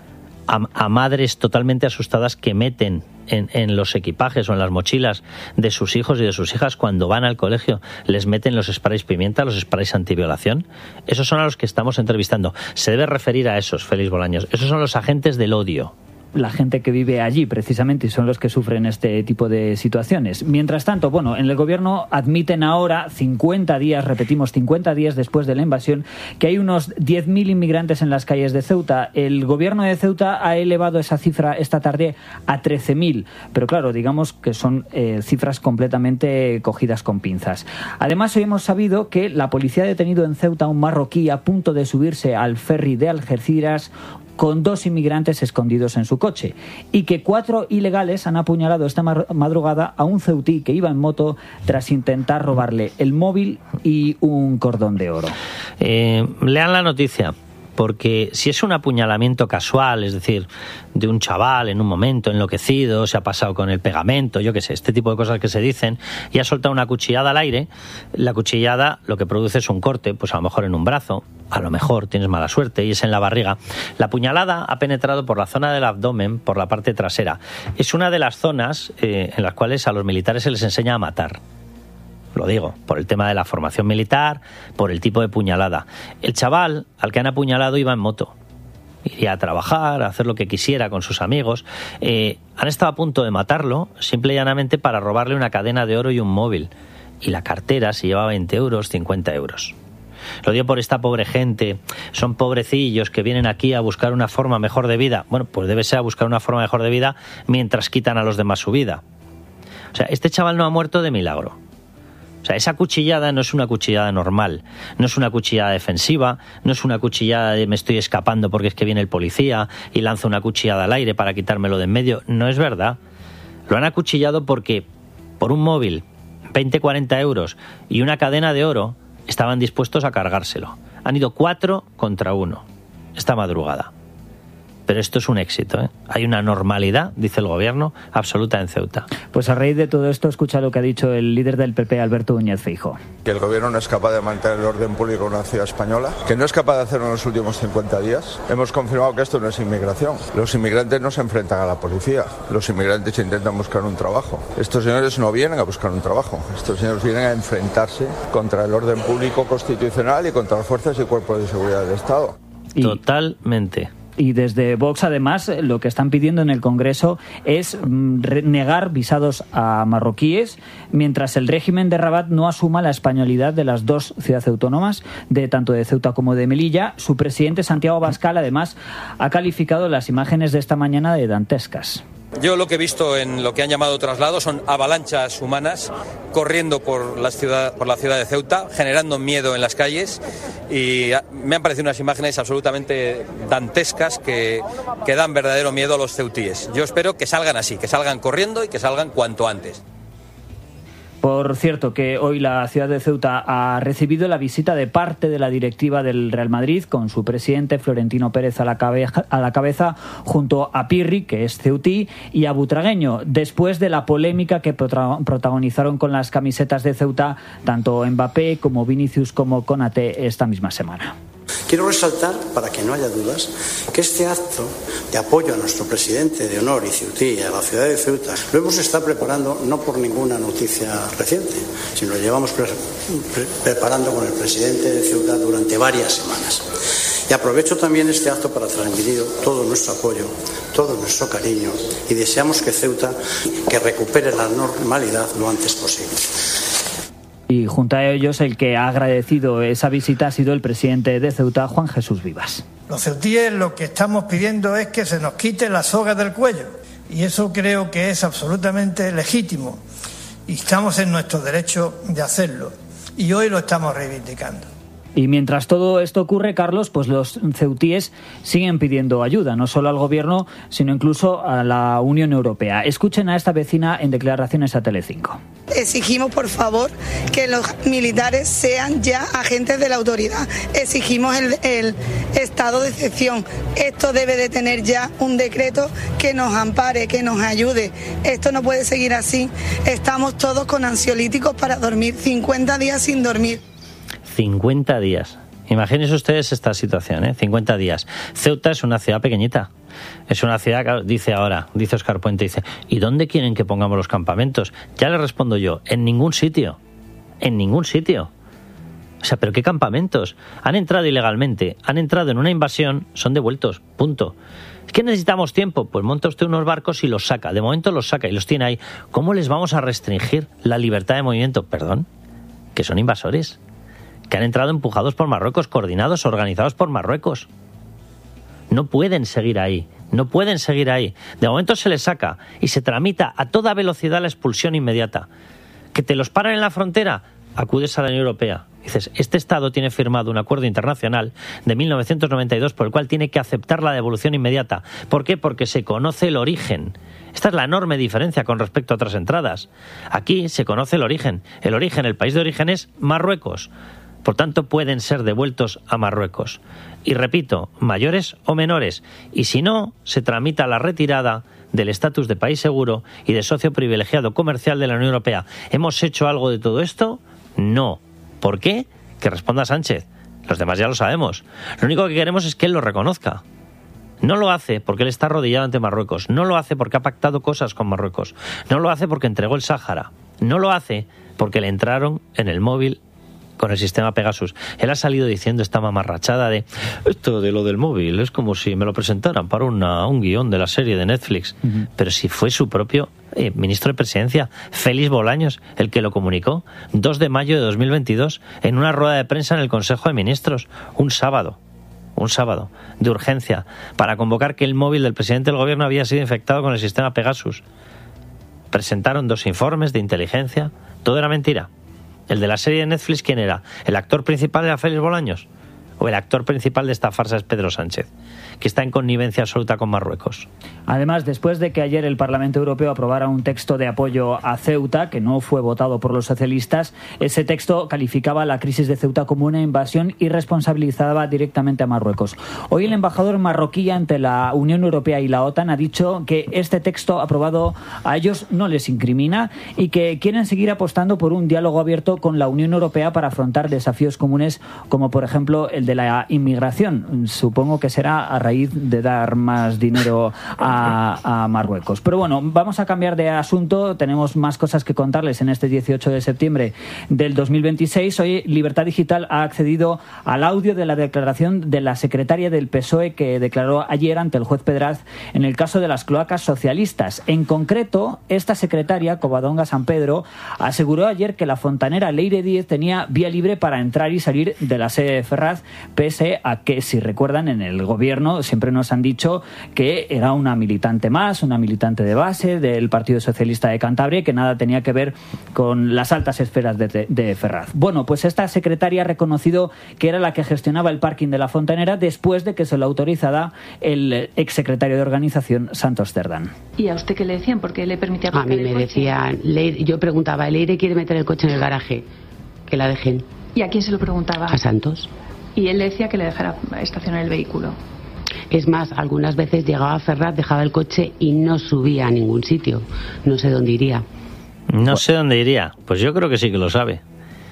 a madres totalmente asustadas que meten en los equipajes o en las mochilas de sus hijos y de sus hijas cuando van al colegio, les meten los sprays pimienta, los sprays antiviolación. Esos son a los que estamos entrevistando. Se debe referir a esos, Félix Bolaños. Esos son los agentes del odio. la gente que vive allí precisamente y son los que sufren este tipo de situaciones. Mientras tanto, bueno, en el gobierno admiten ahora 50 días, repetimos, 50 días después de la invasión, que hay unos 10.000 inmigrantes en las calles de Ceuta. El gobierno de Ceuta ha elevado esa cifra esta tarde a 13.000, pero claro, digamos que son cifras completamente cogidas con pinzas. Además, hoy hemos sabido que la policía ha detenido en Ceuta a un marroquí a punto de subirse al ferry de Algeciras con 2 inmigrantes escondidos en su coche, y que 4 ilegales han apuñalado esta madrugada a un ceutí que iba en moto tras intentar robarle el móvil y un cordón de oro. Lean la noticia, porque si es un apuñalamiento casual, es decir, de un chaval en un momento enloquecido, se ha pasado con el pegamento, yo qué sé, este tipo de cosas que se dicen, y ha soltado una cuchillada al aire, la cuchillada lo que produce es un corte, pues a lo mejor en un brazo, a lo mejor tienes mala suerte y es en la barriga. La puñalada ha penetrado por la zona del abdomen, por la parte trasera. Es una de las zonas en las cuales a los militares se les enseña a matar. Lo digo, por el tema de la formación militar, por el tipo de puñalada. El chaval al que han apuñalado iba en moto. Iría a trabajar, a hacer lo que quisiera con sus amigos. Han estado a punto de matarlo, simple y llanamente para robarle una cadena de oro y un móvil. Y la cartera se llevaba 20 euros, 50 euros. Lo digo por esta pobre gente, son pobrecillos que vienen aquí a buscar una forma mejor de vida. Bueno, pues debe ser a buscar una forma mejor de vida mientras quitan a los demás su vida. O sea, este chaval no ha muerto de milagro. O sea, esa cuchillada no es una cuchillada normal, no es una cuchillada defensiva, no es una cuchillada de me estoy escapando porque es que viene el policía y lanza una cuchillada al aire para quitármelo de en medio. No es verdad. Lo han acuchillado porque por un móvil, 20, 40 euros y una cadena de oro estaban dispuestos a cargárselo. Han ido 4 contra 1 esta madrugada. Pero esto es un éxito, ¿eh? Hay una normalidad, dice el gobierno, absoluta en Ceuta. Pues a raíz de todo esto, escucha lo que ha dicho el líder del PP, Alberto Núñez Feijóo. Que el gobierno no es capaz de mantener el orden público en una ciudad española, que no es capaz de hacerlo en los últimos 50 días. Hemos confirmado que esto no es inmigración. Los inmigrantes no se enfrentan a la policía. Los inmigrantes intentan buscar un trabajo. Estos señores no vienen a buscar un trabajo. Estos señores vienen a enfrentarse contra el orden público constitucional y contra las fuerzas y cuerpos de seguridad del Estado. Totalmente. Y desde Vox, además, lo que están pidiendo en el Congreso es negar visados a marroquíes, mientras el régimen de Rabat no asuma la españolidad de las 2 ciudades autónomas, de tanto de Ceuta como de Melilla. Su presidente, Santiago Abascal, además, ha calificado las imágenes de esta mañana de dantescas. Yo lo que he visto en lo que han llamado traslado son avalanchas humanas corriendo por la ciudad de Ceuta, generando miedo en las calles, y me han parecido unas imágenes absolutamente dantescas que dan verdadero miedo a los ceutíes. Yo espero que salgan así, que salgan corriendo y que salgan cuanto antes. Por cierto, que hoy la ciudad de Ceuta ha recibido la visita de parte de la directiva del Real Madrid, con su presidente Florentino Pérez a la cabeza, junto a Pirri, que es ceutí, y a Butragueño, después de la polémica que protagonizaron con las camisetas de Ceuta tanto Mbappé como Vinicius como Konaté esta misma semana. Quiero resaltar, para que no haya dudas, que este acto de apoyo a nuestro presidente de honor y ceutí y a la ciudad de Ceuta lo hemos estado preparando no por ninguna noticia reciente, sino lo llevamos preparando con el presidente de Ceuta durante varias semanas. Y aprovecho también este acto para transmitir todo nuestro apoyo, todo nuestro cariño, y deseamos que Ceuta que recupere la normalidad lo antes posible. Y junto a ellos, el que ha agradecido esa visita ha sido el presidente de Ceuta, Juan Jesús Vivas. Los ceutíes lo que estamos pidiendo es que se nos quite la soga del cuello, y eso creo que es absolutamente legítimo, y estamos en nuestro derecho de hacerlo, y hoy lo estamos reivindicando. Y mientras todo esto ocurre, Carlos, pues los ceutíes siguen pidiendo ayuda, no solo al gobierno, sino incluso a la Unión Europea. Escuchen a esta vecina en declaraciones a Telecinco. Exigimos, por favor, que los militares sean ya agentes de la autoridad. Exigimos el estado de excepción. Esto debe de tener ya un decreto que nos ampare, que nos ayude. Esto no puede seguir así. Estamos todos con ansiolíticos para dormir, 50 días sin dormir. 50 días. Imagínense ustedes esta situación, ¿eh? 50 días. Ceuta es una ciudad pequeñita. Es una ciudad, dice Óscar Puente, dice, ¿y dónde quieren que pongamos los campamentos? Ya le respondo yo, en ningún sitio. En ningún sitio. O sea, ¿pero qué campamentos? Han entrado ilegalmente, han entrado en una invasión, son devueltos, punto. ¿Es que necesitamos tiempo? Pues monta usted unos barcos y los saca. De momento los saca y los tiene ahí. ¿Cómo les vamos a restringir la libertad de movimiento? Perdón, que son invasores, que han entrado empujados por Marruecos, coordinados, organizados por Marruecos. No pueden seguir ahí, no pueden seguir ahí. De momento se les saca y se tramita a toda velocidad la expulsión inmediata. ¿Que te los paran en la frontera? Acudes a la Unión Europea. Dices, este Estado tiene firmado un acuerdo internacional de 1992 por el cual tiene que aceptar la devolución inmediata. ¿Por qué? Porque se conoce el origen. Esta es la enorme diferencia con respecto a otras entradas. Aquí se conoce el origen. El país de origen es Marruecos. Por tanto, pueden ser devueltos a Marruecos. Y repito, mayores o menores. Y si no, se tramita la retirada del estatus de país seguro y de socio privilegiado comercial de la Unión Europea. ¿Hemos hecho algo de todo esto? No. ¿Por qué? Que responda Sánchez. Los demás ya lo sabemos. Lo único que queremos es que él lo reconozca. No lo hace porque él está arrodillado ante Marruecos. No lo hace porque ha pactado cosas con Marruecos. No lo hace porque entregó el Sáhara. No lo hace porque le entraron en el móvil con el sistema Pegasus. Él ha salido diciendo esta mamarrachada de esto de lo del móvil es como si me lo presentaran para un guión de la serie de Netflix. Pero si fue su propio ministro de Presidencia, Félix Bolaños, el que lo comunicó 2 de mayo de 2022 en una rueda de prensa en el Consejo de Ministros, un sábado de urgencia, para convocar que el móvil del presidente del gobierno había sido infectado con el sistema Pegasus. Presentaron 2 informes de inteligencia, todo era mentira. ¿El de la serie de Netflix quién era? ¿El actor principal era Félix Bolaños? ¿O el actor principal de esta farsa es Pedro Sánchez, que está en connivencia absoluta con Marruecos? Además, después de que ayer el Parlamento Europeo aprobara un texto de apoyo a Ceuta, que no fue votado por los socialistas, ese texto calificaba la crisis de Ceuta como una invasión y responsabilizaba directamente a Marruecos. Hoy el embajador marroquí ante la Unión Europea y la OTAN ha dicho que este texto aprobado a ellos no les incrimina y que quieren seguir apostando por un diálogo abierto con la Unión Europea para afrontar desafíos comunes como, por ejemplo, el de la inmigración. Supongo que será a raíz de dar más dinero a Marruecos. Pero bueno, vamos a cambiar de asunto. Tenemos más cosas que contarles en este 18 de septiembre del 2026. Hoy Libertad Digital ha accedido al audio de la declaración de la secretaria del PSOE que declaró ayer ante el juez Pedraz en el caso de las cloacas socialistas. En concreto, esta secretaria, Covadonga San Pedro, aseguró ayer que la fontanera Leire Díez tenía vía libre para entrar y salir de la sede de Ferraz, pese a que, si recuerdan, en el gobierno siempre nos han dicho que era una militante más, una militante de base del Partido Socialista de Cantabria, que nada tenía que ver con las altas esferas de Ferraz. Bueno, pues esta secretaria ha reconocido que era la que gestionaba el parking de la fontanera después de que se lo autorizara el exsecretario de organización, Santos Cerdán. ¿Y a usted qué le decían? ¿Por qué le permitía aparcar el coche? A mí me decían, yo preguntaba, ¿Leire quiere meter el coche en el garaje? Que la dejen. ¿Y a quién se lo preguntaba? A Santos. Y él le decía que le dejara estacionar el vehículo. Es más, algunas veces llegaba a Ferraz, dejaba el coche y no subía a ningún sitio. No sé dónde iría. No sé dónde iría. Pues yo creo que sí que lo sabe.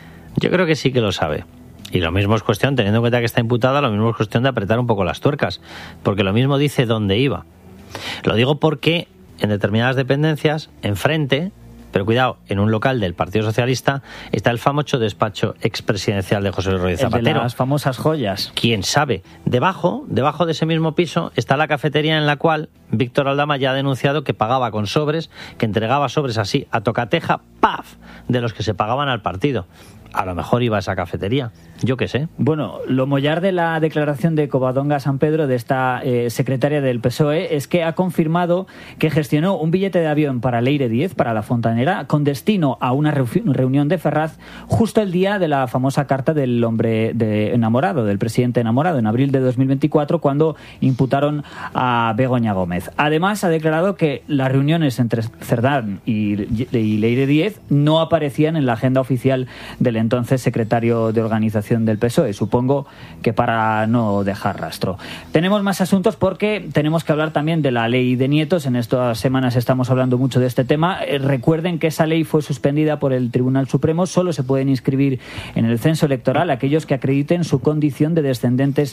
Yo creo que sí que lo sabe. Y lo mismo es cuestión, teniendo en cuenta que está imputada, lo mismo es cuestión de apretar un poco las tuercas. Porque lo mismo dice dónde iba. Lo digo porque en determinadas dependencias, enfrente, pero cuidado, en un local del Partido Socialista está el famoso despacho expresidencial de José Luis Rodríguez Zapatero. El de las famosas joyas. ¿Quién sabe? Debajo de ese mismo piso está la cafetería en la cual Víctor Aldama ya ha denunciado que pagaba con sobres, que entregaba sobres así a tocateja, ¡paf!, de los que se pagaban al partido. A lo mejor iba a esa cafetería, yo qué sé. Bueno, lo mollar de la declaración de Covadonga San Pedro, de esta secretaria del PSOE, es que ha confirmado que gestionó un billete de avión para Leire Díez, para la fontanera, con destino a una reunión de Ferraz, justo el día de la famosa carta del hombre enamorado, del presidente enamorado, en abril de 2024, cuando imputaron a Begoña Gómez. Además, ha declarado que las reuniones entre Cerdán y Leire Díez no aparecían en la agenda oficial del entonces secretario de organización del PSOE, supongo que para no dejar rastro. Tenemos más asuntos porque tenemos que hablar también de la ley de nietos. En estas semanas estamos hablando mucho de este tema. Recuerden que esa ley fue suspendida por el Tribunal Supremo. Solo se pueden inscribir en el censo electoral aquellos que acrediten su condición de descendientes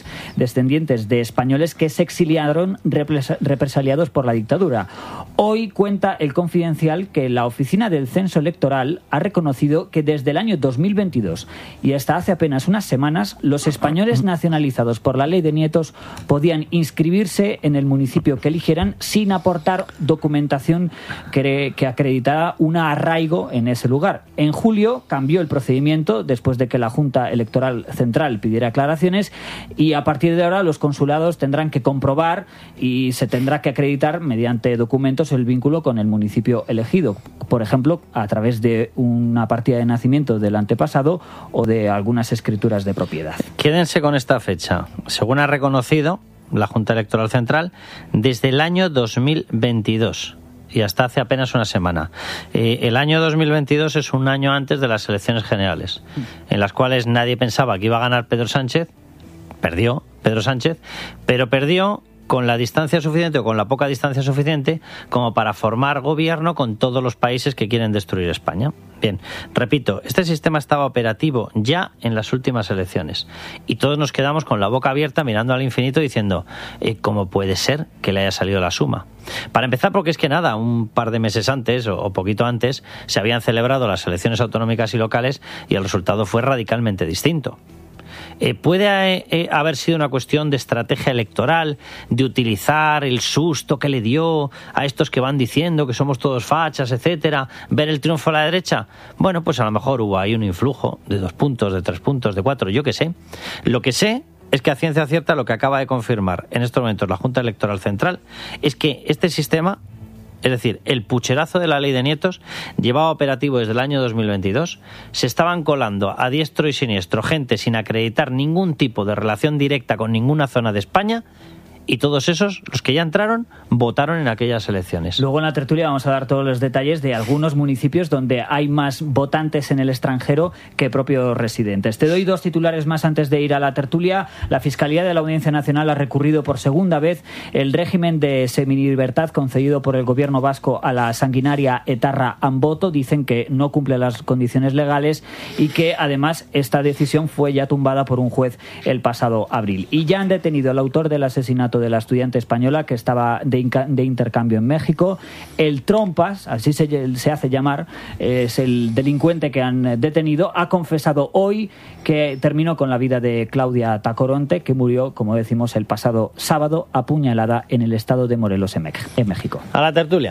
de españoles que se exiliaron represaliados por la dictadura. Hoy cuenta El Confidencial que la oficina del censo electoral ha reconocido que desde el año 2020 2022 y hasta hace apenas unas semanas, los españoles nacionalizados por la Ley de Nietos podían inscribirse en el municipio que eligieran sin aportar documentación que acreditara un arraigo en ese lugar. En julio cambió el procedimiento después de que la Junta Electoral Central pidiera aclaraciones y a partir de ahora los consulados tendrán que comprobar y se tendrá que acreditar mediante documentos el vínculo con el municipio elegido, por ejemplo, a través de una partida de nacimiento del antepasado o de algunas escrituras de propiedad. Quédense con esta fecha. Según ha reconocido la Junta Electoral Central, desde el año 2022 y hasta hace apenas una semana. El año 2022 es un año antes de las elecciones generales, en las cuales nadie pensaba que iba a ganar Pedro Sánchez. Perdió Pedro Sánchez, pero perdió con la distancia suficiente o con la poca distancia suficiente como para formar gobierno con todos los países que quieren destruir España. Bien, repito, este sistema estaba operativo ya en las últimas elecciones y todos nos quedamos con la boca abierta mirando al infinito diciendo ¿cómo puede ser que le haya salido la suma? Para empezar, porque es que nada, un par de meses antes o poquito antes se habían celebrado las elecciones autonómicas y locales y el resultado fue radicalmente distinto. ¿Puede haber sido una cuestión de estrategia electoral, de utilizar el susto que le dio a estos que van diciendo que somos todos fachas, etcétera, ver el triunfo a la derecha? Bueno, pues a lo mejor hubo ahí un influjo de 2 puntos, de 3 puntos, de 4, yo qué sé. Lo que sé es que a ciencia cierta lo que acaba de confirmar en estos momentos la Junta Electoral Central es que este sistema, es decir, el pucherazo de la Ley de Nietos, llevaba operativo desde el año 2022, se estaban colando a diestro y siniestro gente sin acreditar ningún tipo de relación directa con ninguna zona de España, y todos esos, los que ya entraron, votaron en aquellas elecciones. Luego en la tertulia vamos a dar todos los detalles de algunos municipios donde hay más votantes en el extranjero que propios residentes. Te doy 2 titulares más antes de ir a la tertulia. La Fiscalía de la Audiencia Nacional ha recurrido por segunda vez el régimen de semilibertad concedido por el gobierno vasco a la sanguinaria etarra Amboto. Dicen que no cumple las condiciones legales y que además esta decisión fue ya tumbada por un juez el pasado abril. Y ya han detenido al autor del asesinato de la estudiante española que estaba de intercambio en México. El Trompas, así se hace llamar, es el delincuente que han detenido. Ha confesado hoy que terminó con la vida de Claudia Tacoronte, que murió, como decimos, el pasado sábado apuñalada en el estado de Morelos, en México. A la tertulia.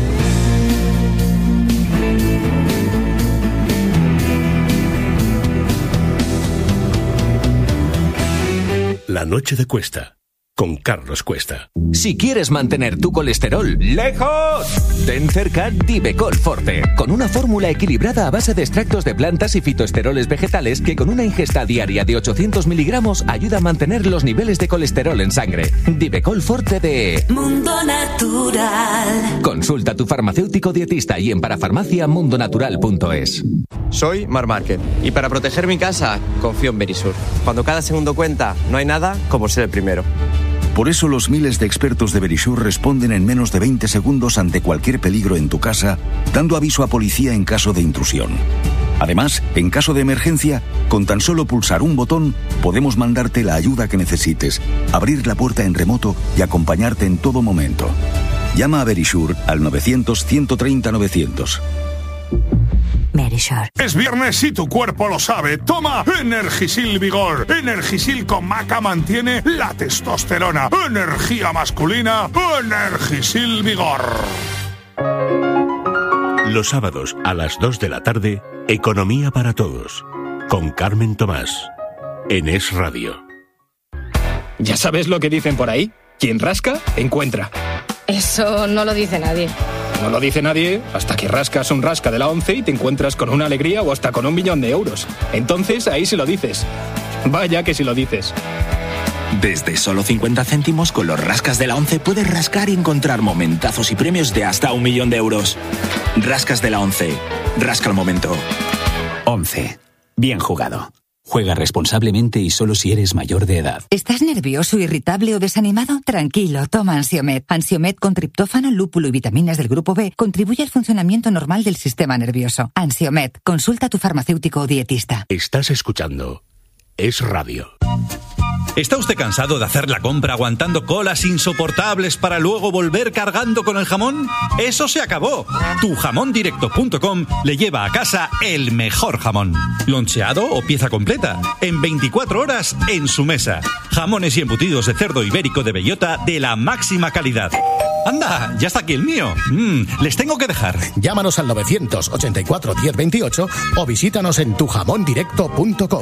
La noche de Cuesta, con Carlos Cuesta. Si quieres mantener tu colesterol lejos, ten cerca Divecol Forte, con una fórmula equilibrada a base de extractos de plantas y fitoesteroles vegetales que con una ingesta diaria de 800 miligramos ayuda a mantener los niveles de colesterol en sangre. Divecol Forte de Mundo Natural. Consulta a tu farmacéutico dietista y en parafarmacia.mundonatural.es. Soy Mar Márquez y para proteger mi casa confío en Verisur. Cuando cada segundo cuenta, no hay nada como ser el primero. Por eso los miles de expertos de Verisur responden en menos de 20 segundos ante cualquier peligro en tu casa, dando aviso a policía en caso de intrusión. Además, en caso de emergencia, con tan solo pulsar un botón, podemos mandarte la ayuda que necesites, abrir la puerta en remoto y acompañarte en todo momento. Llama a Verisur al 900-130-900. Verisur. Es viernes y tu cuerpo lo sabe. Toma Energisil Vigor. Energisil con maca mantiene la testosterona. Energía masculina. Energisil Vigor. Los sábados a las 2 de la tarde, Economía para Todos, con Carmen Tomás, en Es Radio. ¿Ya sabes lo que dicen por ahí? Quien rasca, encuentra. Eso no lo dice nadie. No lo dice nadie hasta que rascas un rasca de la ONCE y te encuentras con una alegría o hasta con 1 millón de euros. Entonces ahí sí lo dices. Vaya que sí lo dices. Desde solo 50 céntimos con los rascas de la ONCE puedes rascar y encontrar momentazos y premios de hasta 1 millón de euros. Rascas de la ONCE. Rasca el momento. ONCE. Bien jugado. Juega responsablemente y solo si eres mayor de edad. ¿Estás nervioso, irritable o desanimado? Tranquilo, toma Ansiomet. Ansiomet con triptófano, lúpulo y vitaminas del grupo B contribuye al funcionamiento normal del sistema nervioso. Ansiomet, consulta a tu farmacéutico o dietista. Estás escuchando Es Radio. ¿Está usted cansado de hacer la compra aguantando colas insoportables para luego volver cargando con el jamón? ¡Eso se acabó! Tujamondirecto.com le lleva a casa el mejor jamón. Loncheado o pieza completa. En 24 horas en su mesa. Jamones y embutidos de cerdo ibérico de bellota de la máxima calidad. ¡Anda! ¡Ya está aquí el mío! Les tengo que dejar. Llámanos al 984 1028 o visítanos en tujamondirecto.com.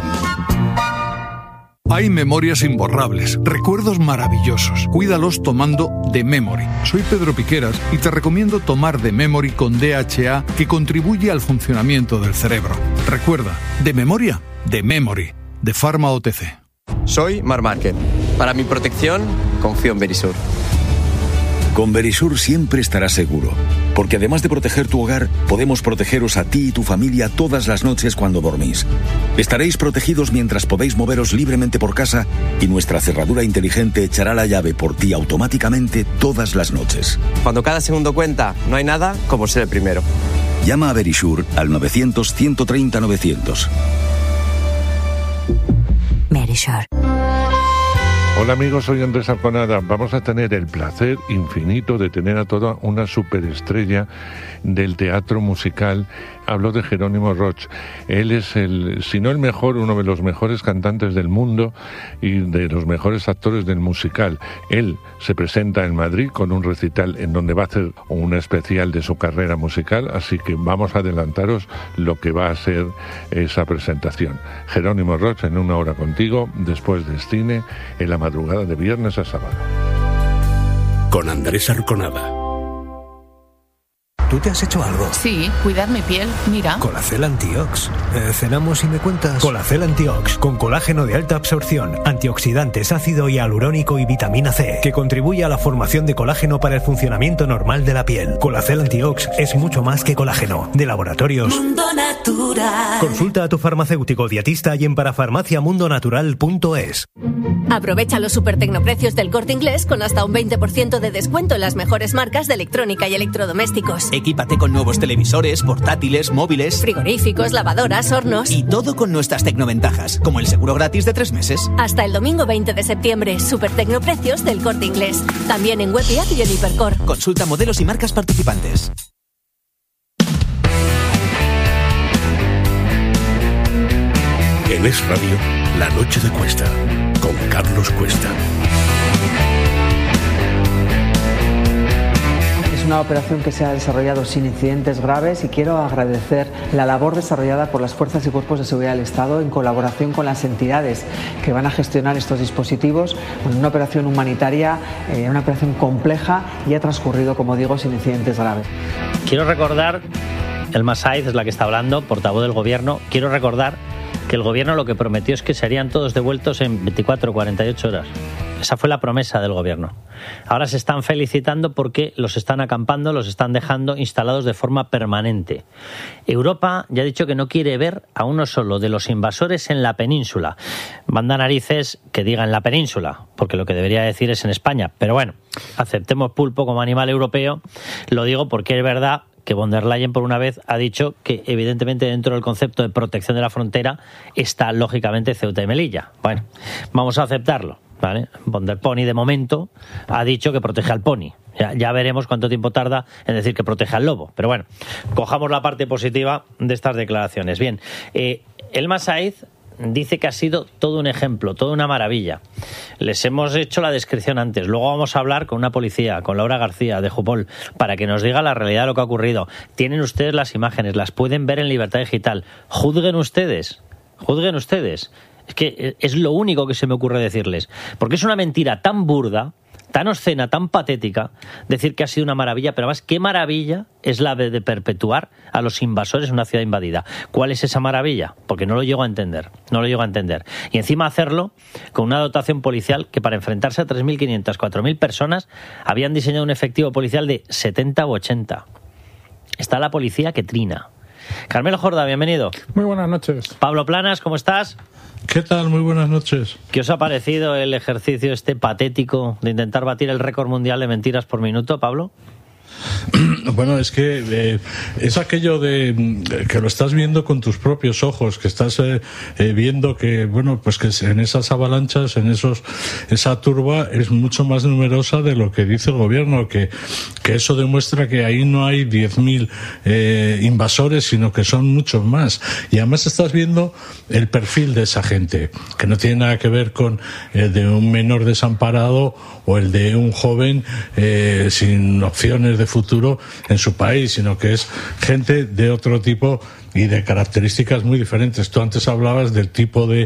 Hay memorias imborrables, recuerdos maravillosos. Cuídalos tomando The Memory. Soy Pedro Piqueras y te recomiendo tomar The Memory con DHA, que contribuye al funcionamiento del cerebro. Recuerda, de memoria, The Memory, de Pharma OTC. Soy Marc Márquez. Para mi protección, confío en Verisur. Con Verisur siempre estarás seguro, porque además de proteger tu hogar, podemos protegeros a ti y tu familia todas las noches cuando dormís. Estaréis protegidos mientras podéis moveros libremente por casa y nuestra cerradura inteligente echará la llave por ti automáticamente todas las noches. Cuando cada segundo cuenta, no hay nada como ser el primero. Llama a Verisur al 900-130-900. Verisur. Hola amigos, soy Andrés Arconada. Vamos a tener el placer infinito de tener a toda una superestrella del teatro musical. Hablo de Jerónimo Roch. Él es si no el mejor, uno de los mejores cantantes del mundo y de los mejores actores del musical. Él se presenta en Madrid con un recital en donde va a hacer un especial de su carrera musical, así que vamos a adelantaros lo que va a ser esa presentación. Jerónimo Roch en Una Hora Contigo, después del cine, en la madrugada de viernes a sábado. Con Andrés Arconada. ¿Tú te has hecho algo? Sí, cuidar mi piel, mira. Colacel Antiox. Cenamos y me cuentas. Colacel Antiox, con colágeno de alta absorción, antioxidantes, ácido hialurónico y vitamina C, que contribuye a la formación de colágeno para el funcionamiento normal de la piel. Colacel Antiox es mucho más que colágeno. De Laboratorios Mundo Natural. Consulta a tu farmacéutico dietista y en parafarmaciamundonatural.es. Aprovecha los supertecnoprecios del Corte Inglés con hasta un 20% de descuento en las mejores marcas de electrónica y electrodomésticos. Equípate con nuevos televisores, portátiles, móviles, frigoríficos, lavadoras, hornos. Y todo con nuestras tecnoventajas, como el seguro gratis de 3 meses. Hasta el domingo 20 de septiembre, supertecnoprecios del Corte Inglés. También en web y app y en Hipercor. Consulta modelos y marcas participantes. En Es Radio, La Noche de Cuesta, con Carlos Cuesta. Es una operación que se ha desarrollado sin incidentes graves y quiero agradecer la labor desarrollada por las fuerzas y cuerpos de seguridad del Estado en colaboración con las entidades que van a gestionar estos dispositivos. Bueno, una operación humanitaria, una operación compleja y ha transcurrido, como digo, sin incidentes graves. Quiero recordar, Elma Saiz es la que está hablando, portavoz del Gobierno, quiero recordar que el Gobierno lo que prometió es que serían todos devueltos en 24 o 48 horas. Esa fue la promesa del Gobierno. Ahora se están felicitando porque los están acampando, los están dejando instalados de forma permanente. Europa ya ha dicho que no quiere ver a uno solo de los invasores en la península. Manda narices que diga en la península, porque lo que debería decir es en España. Pero bueno, aceptemos pulpo como animal europeo. Lo digo porque es verdad que von der Leyen por una vez ha dicho que evidentemente dentro del concepto de protección de la frontera está lógicamente Ceuta y Melilla. Bueno, vamos a aceptarlo, ¿vale? Von der Pony de momento ha dicho que protege al pony. Ya veremos cuánto tiempo tarda en decir que protege al lobo. Pero bueno, cojamos la parte positiva de estas declaraciones. Bien, Elma Saiz dice que ha sido todo un ejemplo, toda una maravilla. Les hemos hecho la descripción antes. Luego vamos a hablar con una policía, con Laura García de Jupol, para que nos diga la realidad de lo que ha ocurrido. Tienen ustedes las imágenes, las pueden ver en Libertad Digital. Juzguen ustedes. Es que es lo único que se me ocurre decirles. Porque es una mentira tan burda, tan obscena, tan patética, decir que ha sido una maravilla, pero además, ¿qué maravilla es la de perpetuar a los invasores en una ciudad invadida? ¿Cuál es esa maravilla? Porque no lo llego a entender, Y encima hacerlo con una dotación policial que para enfrentarse a 3.500, 4.000 personas habían diseñado un efectivo policial de 70 u 80. Está la policía que trina. Carmelo Jorda, bienvenido. Muy buenas noches. Pablo Planas, ¿cómo estás? ¿Qué tal? Muy buenas noches. ¿Qué os ha parecido el ejercicio este patético de intentar batir el récord mundial de mentiras por minuto, Pablo? Bueno, es que es aquello de que lo estás viendo con tus propios ojos, que estás viendo que, bueno, pues que en esas avalanchas, esa turba es mucho más numerosa de lo que dice el gobierno, que eso demuestra que ahí no hay 10.000 invasores, sino que son muchos más. Y además estás viendo el perfil de esa gente, que no tiene nada que ver con el de un menor desamparado o el de un joven sin opciones de futuro en su país, sino que es gente de otro tipo y de características muy diferentes. Tú antes hablabas del tipo de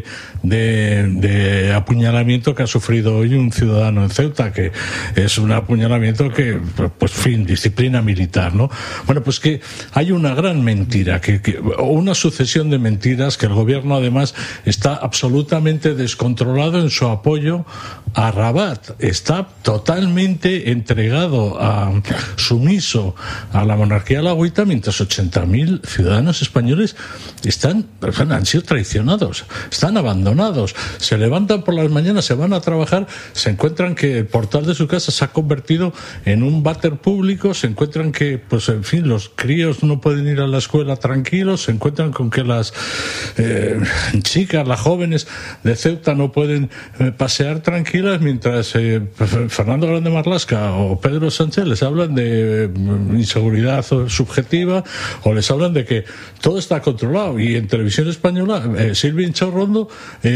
apuñalamiento que ha sufrido hoy un ciudadano en Ceuta, que es un apuñalamiento que, pues, disciplina militar, ¿no? Bueno, pues que hay una gran mentira, o una sucesión de mentiras, que el gobierno además está absolutamente descontrolado en su apoyo a Rabat. Está totalmente entregado, sumiso a la monarquía alauita, mientras 80.000 ciudadanos españoles han sido traicionados, están abandonados, se levantan por las mañanas, se van a trabajar, se encuentran que el portal de su casa se ha convertido en un váter público, se encuentran que, pues en fin, los críos no pueden ir a la escuela tranquilos, se encuentran con que las chicas, las jóvenes de Ceuta no pueden pasear tranquilas, mientras Fernando Grande Marlaska o Pedro Sánchez les hablan de inseguridad subjetiva, o les hablan de que todo está controlado. Y en Televisión Española, Silvia Inchaurrondo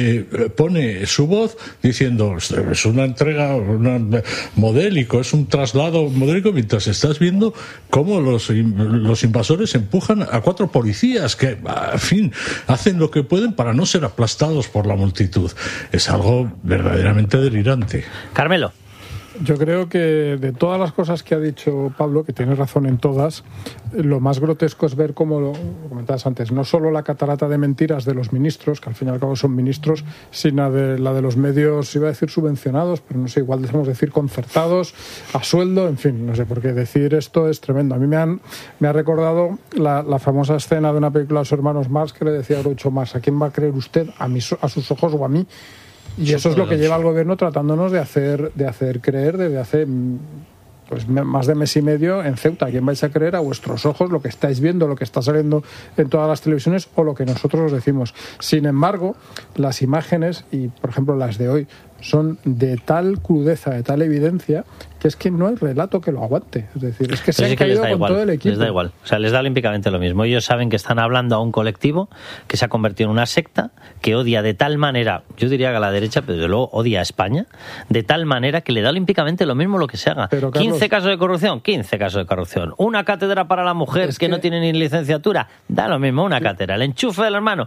pone su voz diciendo es una entrega modélico, es un traslado modélico, mientras estás viendo cómo los invasores empujan a 4 policías que, en fin, hacen lo que pueden para no ser aplastados por la multitud. Es algo verdaderamente delirante. Carmelo. Yo creo que de todas las cosas que ha dicho Pablo, que tiene razón en todas, lo más grotesco es ver, como lo comentabas antes, no solo la catarata de mentiras de los ministros, que al fin y al cabo son ministros, sino la de los medios, iba a decir subvencionados, pero no sé, igual debemos decir concertados, a sueldo, en fin, no sé, porque decir esto es tremendo. A mí me ha recordado la famosa escena de una película de los hermanos Marx, que le decía a Groucho Marx: ¿a quién va a creer usted? ¿A sus ojos o a mí? Y eso es lo que lleva al gobierno tratándonos de hacer creer desde hace pues más de mes y medio en Ceuta. ¿A quién vais a creer? A vuestros ojos, lo que estáis viendo, lo que está saliendo en todas las televisiones o lo que nosotros os decimos. Sin embargo, las imágenes, y por ejemplo las de hoy, son de tal crudeza, de tal evidencia, que es que no hay relato que lo aguante. Es decir, es que se han caído con todo el equipo. Les da igual. O sea, les da olímpicamente lo mismo. Ellos saben que están hablando a un colectivo que se ha convertido en una secta, que odia de tal manera, yo diría que a la derecha, pero desde luego odia a España, de tal manera que le da olímpicamente lo mismo lo que se haga. Pero, Carlos, 15 casos de corrupción, 15 casos de corrupción. Una cátedra para la mujer que no tiene ni licenciatura, da lo mismo una cátedra. El enchufe del hermano,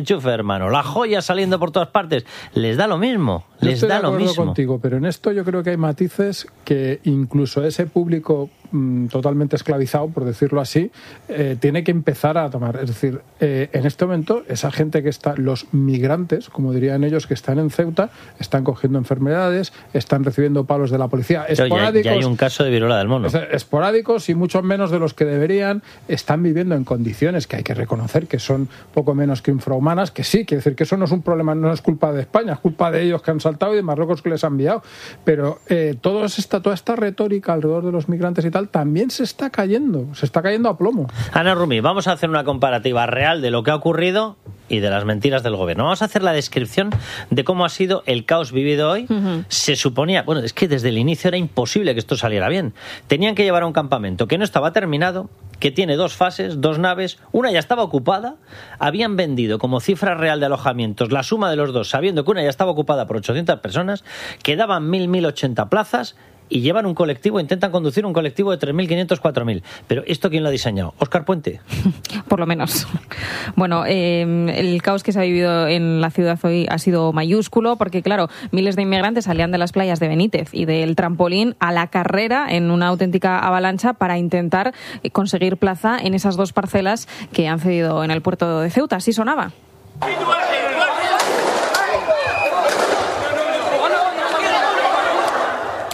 la joya saliendo por todas partes, les da lo mismo. Les da lo mismo. Estoy contigo, pero en esto yo creo que hay matices que incluso ese público totalmente esclavizado, por decirlo así, tiene que empezar a tomar. Es decir, en este momento, esa gente que está, los migrantes, como dirían ellos, que están en Ceuta, están cogiendo enfermedades, están recibiendo palos de la policía esporádicos. Ya hay un caso de viruela del mono. Esporádicos y mucho menos de los que deberían. Están viviendo en condiciones que hay que reconocer que son poco menos que infrahumanas, que sí, quiere decir que eso no es un problema, no es culpa de España, es culpa de ellos que han saltado y de Marruecos que les han enviado. Pero toda esta retórica alrededor de los migrantes y tal también se está cayendo a plomo. Ana Rumi, vamos a hacer una comparativa real de lo que ha ocurrido y de las mentiras del gobierno. Vamos a hacer la descripción de cómo ha sido el caos vivido hoy. Se suponía, bueno, es que desde el inicio era imposible que esto saliera bien. Tenían que llevar a un campamento que no estaba terminado, que tiene 2 fases, 2 naves, una ya estaba ocupada, habían vendido como cifra real de alojamientos la suma de los dos, sabiendo que una ya estaba ocupada por 800 personas, quedaban 1.080 plazas, y llevan un colectivo, intentan conducir un colectivo de 3.500, 4.000. Pero ¿esto quién lo ha diseñado? ¿Óscar Puente? Por lo menos. Bueno, el caos que se ha vivido en la ciudad hoy ha sido mayúsculo, porque claro, miles de inmigrantes salían de las playas de Benítez y del Trampolín a la carrera en una auténtica avalancha para intentar conseguir plaza en esas 2 parcelas que han cedido en el puerto de Ceuta. Así sonaba.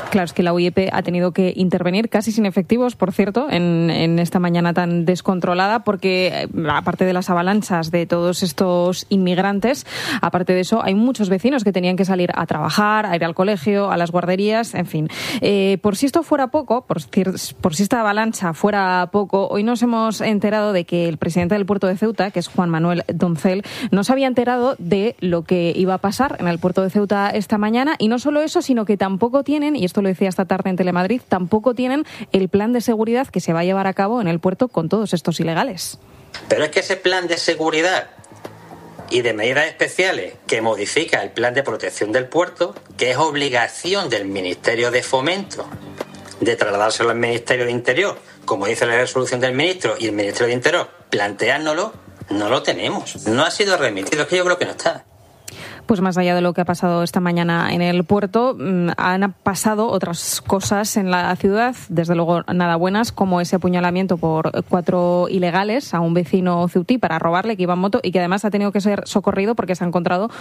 Claro, es que la UIEP ha tenido que intervenir casi sin efectivos, por cierto, en esta mañana tan descontrolada, porque aparte de las avalanchas de todos estos inmigrantes, aparte de eso, hay muchos vecinos que tenían que salir a trabajar, a ir al colegio, a las guarderías, en fin. Por si esto fuera poco, por si esta avalancha fuera poco, hoy nos hemos enterado de que el presidente del puerto de Ceuta, que es Juan Manuel Doncel, no se había enterado de lo que iba a pasar en el puerto de Ceuta esta mañana, y no solo eso, sino que tampoco tienen, y esto lo decía esta tarde en Telemadrid, tampoco tienen el plan de seguridad que se va a llevar a cabo en el puerto con todos estos ilegales. Pero es que ese plan de seguridad y de medidas especiales que modifica el plan de protección del puerto, que es obligación del Ministerio de Fomento de trasladárselo al Ministerio de Interior, como dice la resolución del ministro, y el Ministerio de Interior planteárnoslo, no lo tenemos. No ha sido remitido, es que yo creo que no está. Pues más allá de lo que ha pasado esta mañana en el puerto, han pasado otras cosas en la ciudad, desde luego nada buenas, como ese apuñalamiento por 4 ilegales a un vecino ceutí para robarle, que iba en moto y que además ha tenido que ser socorrido porque se ha encontrado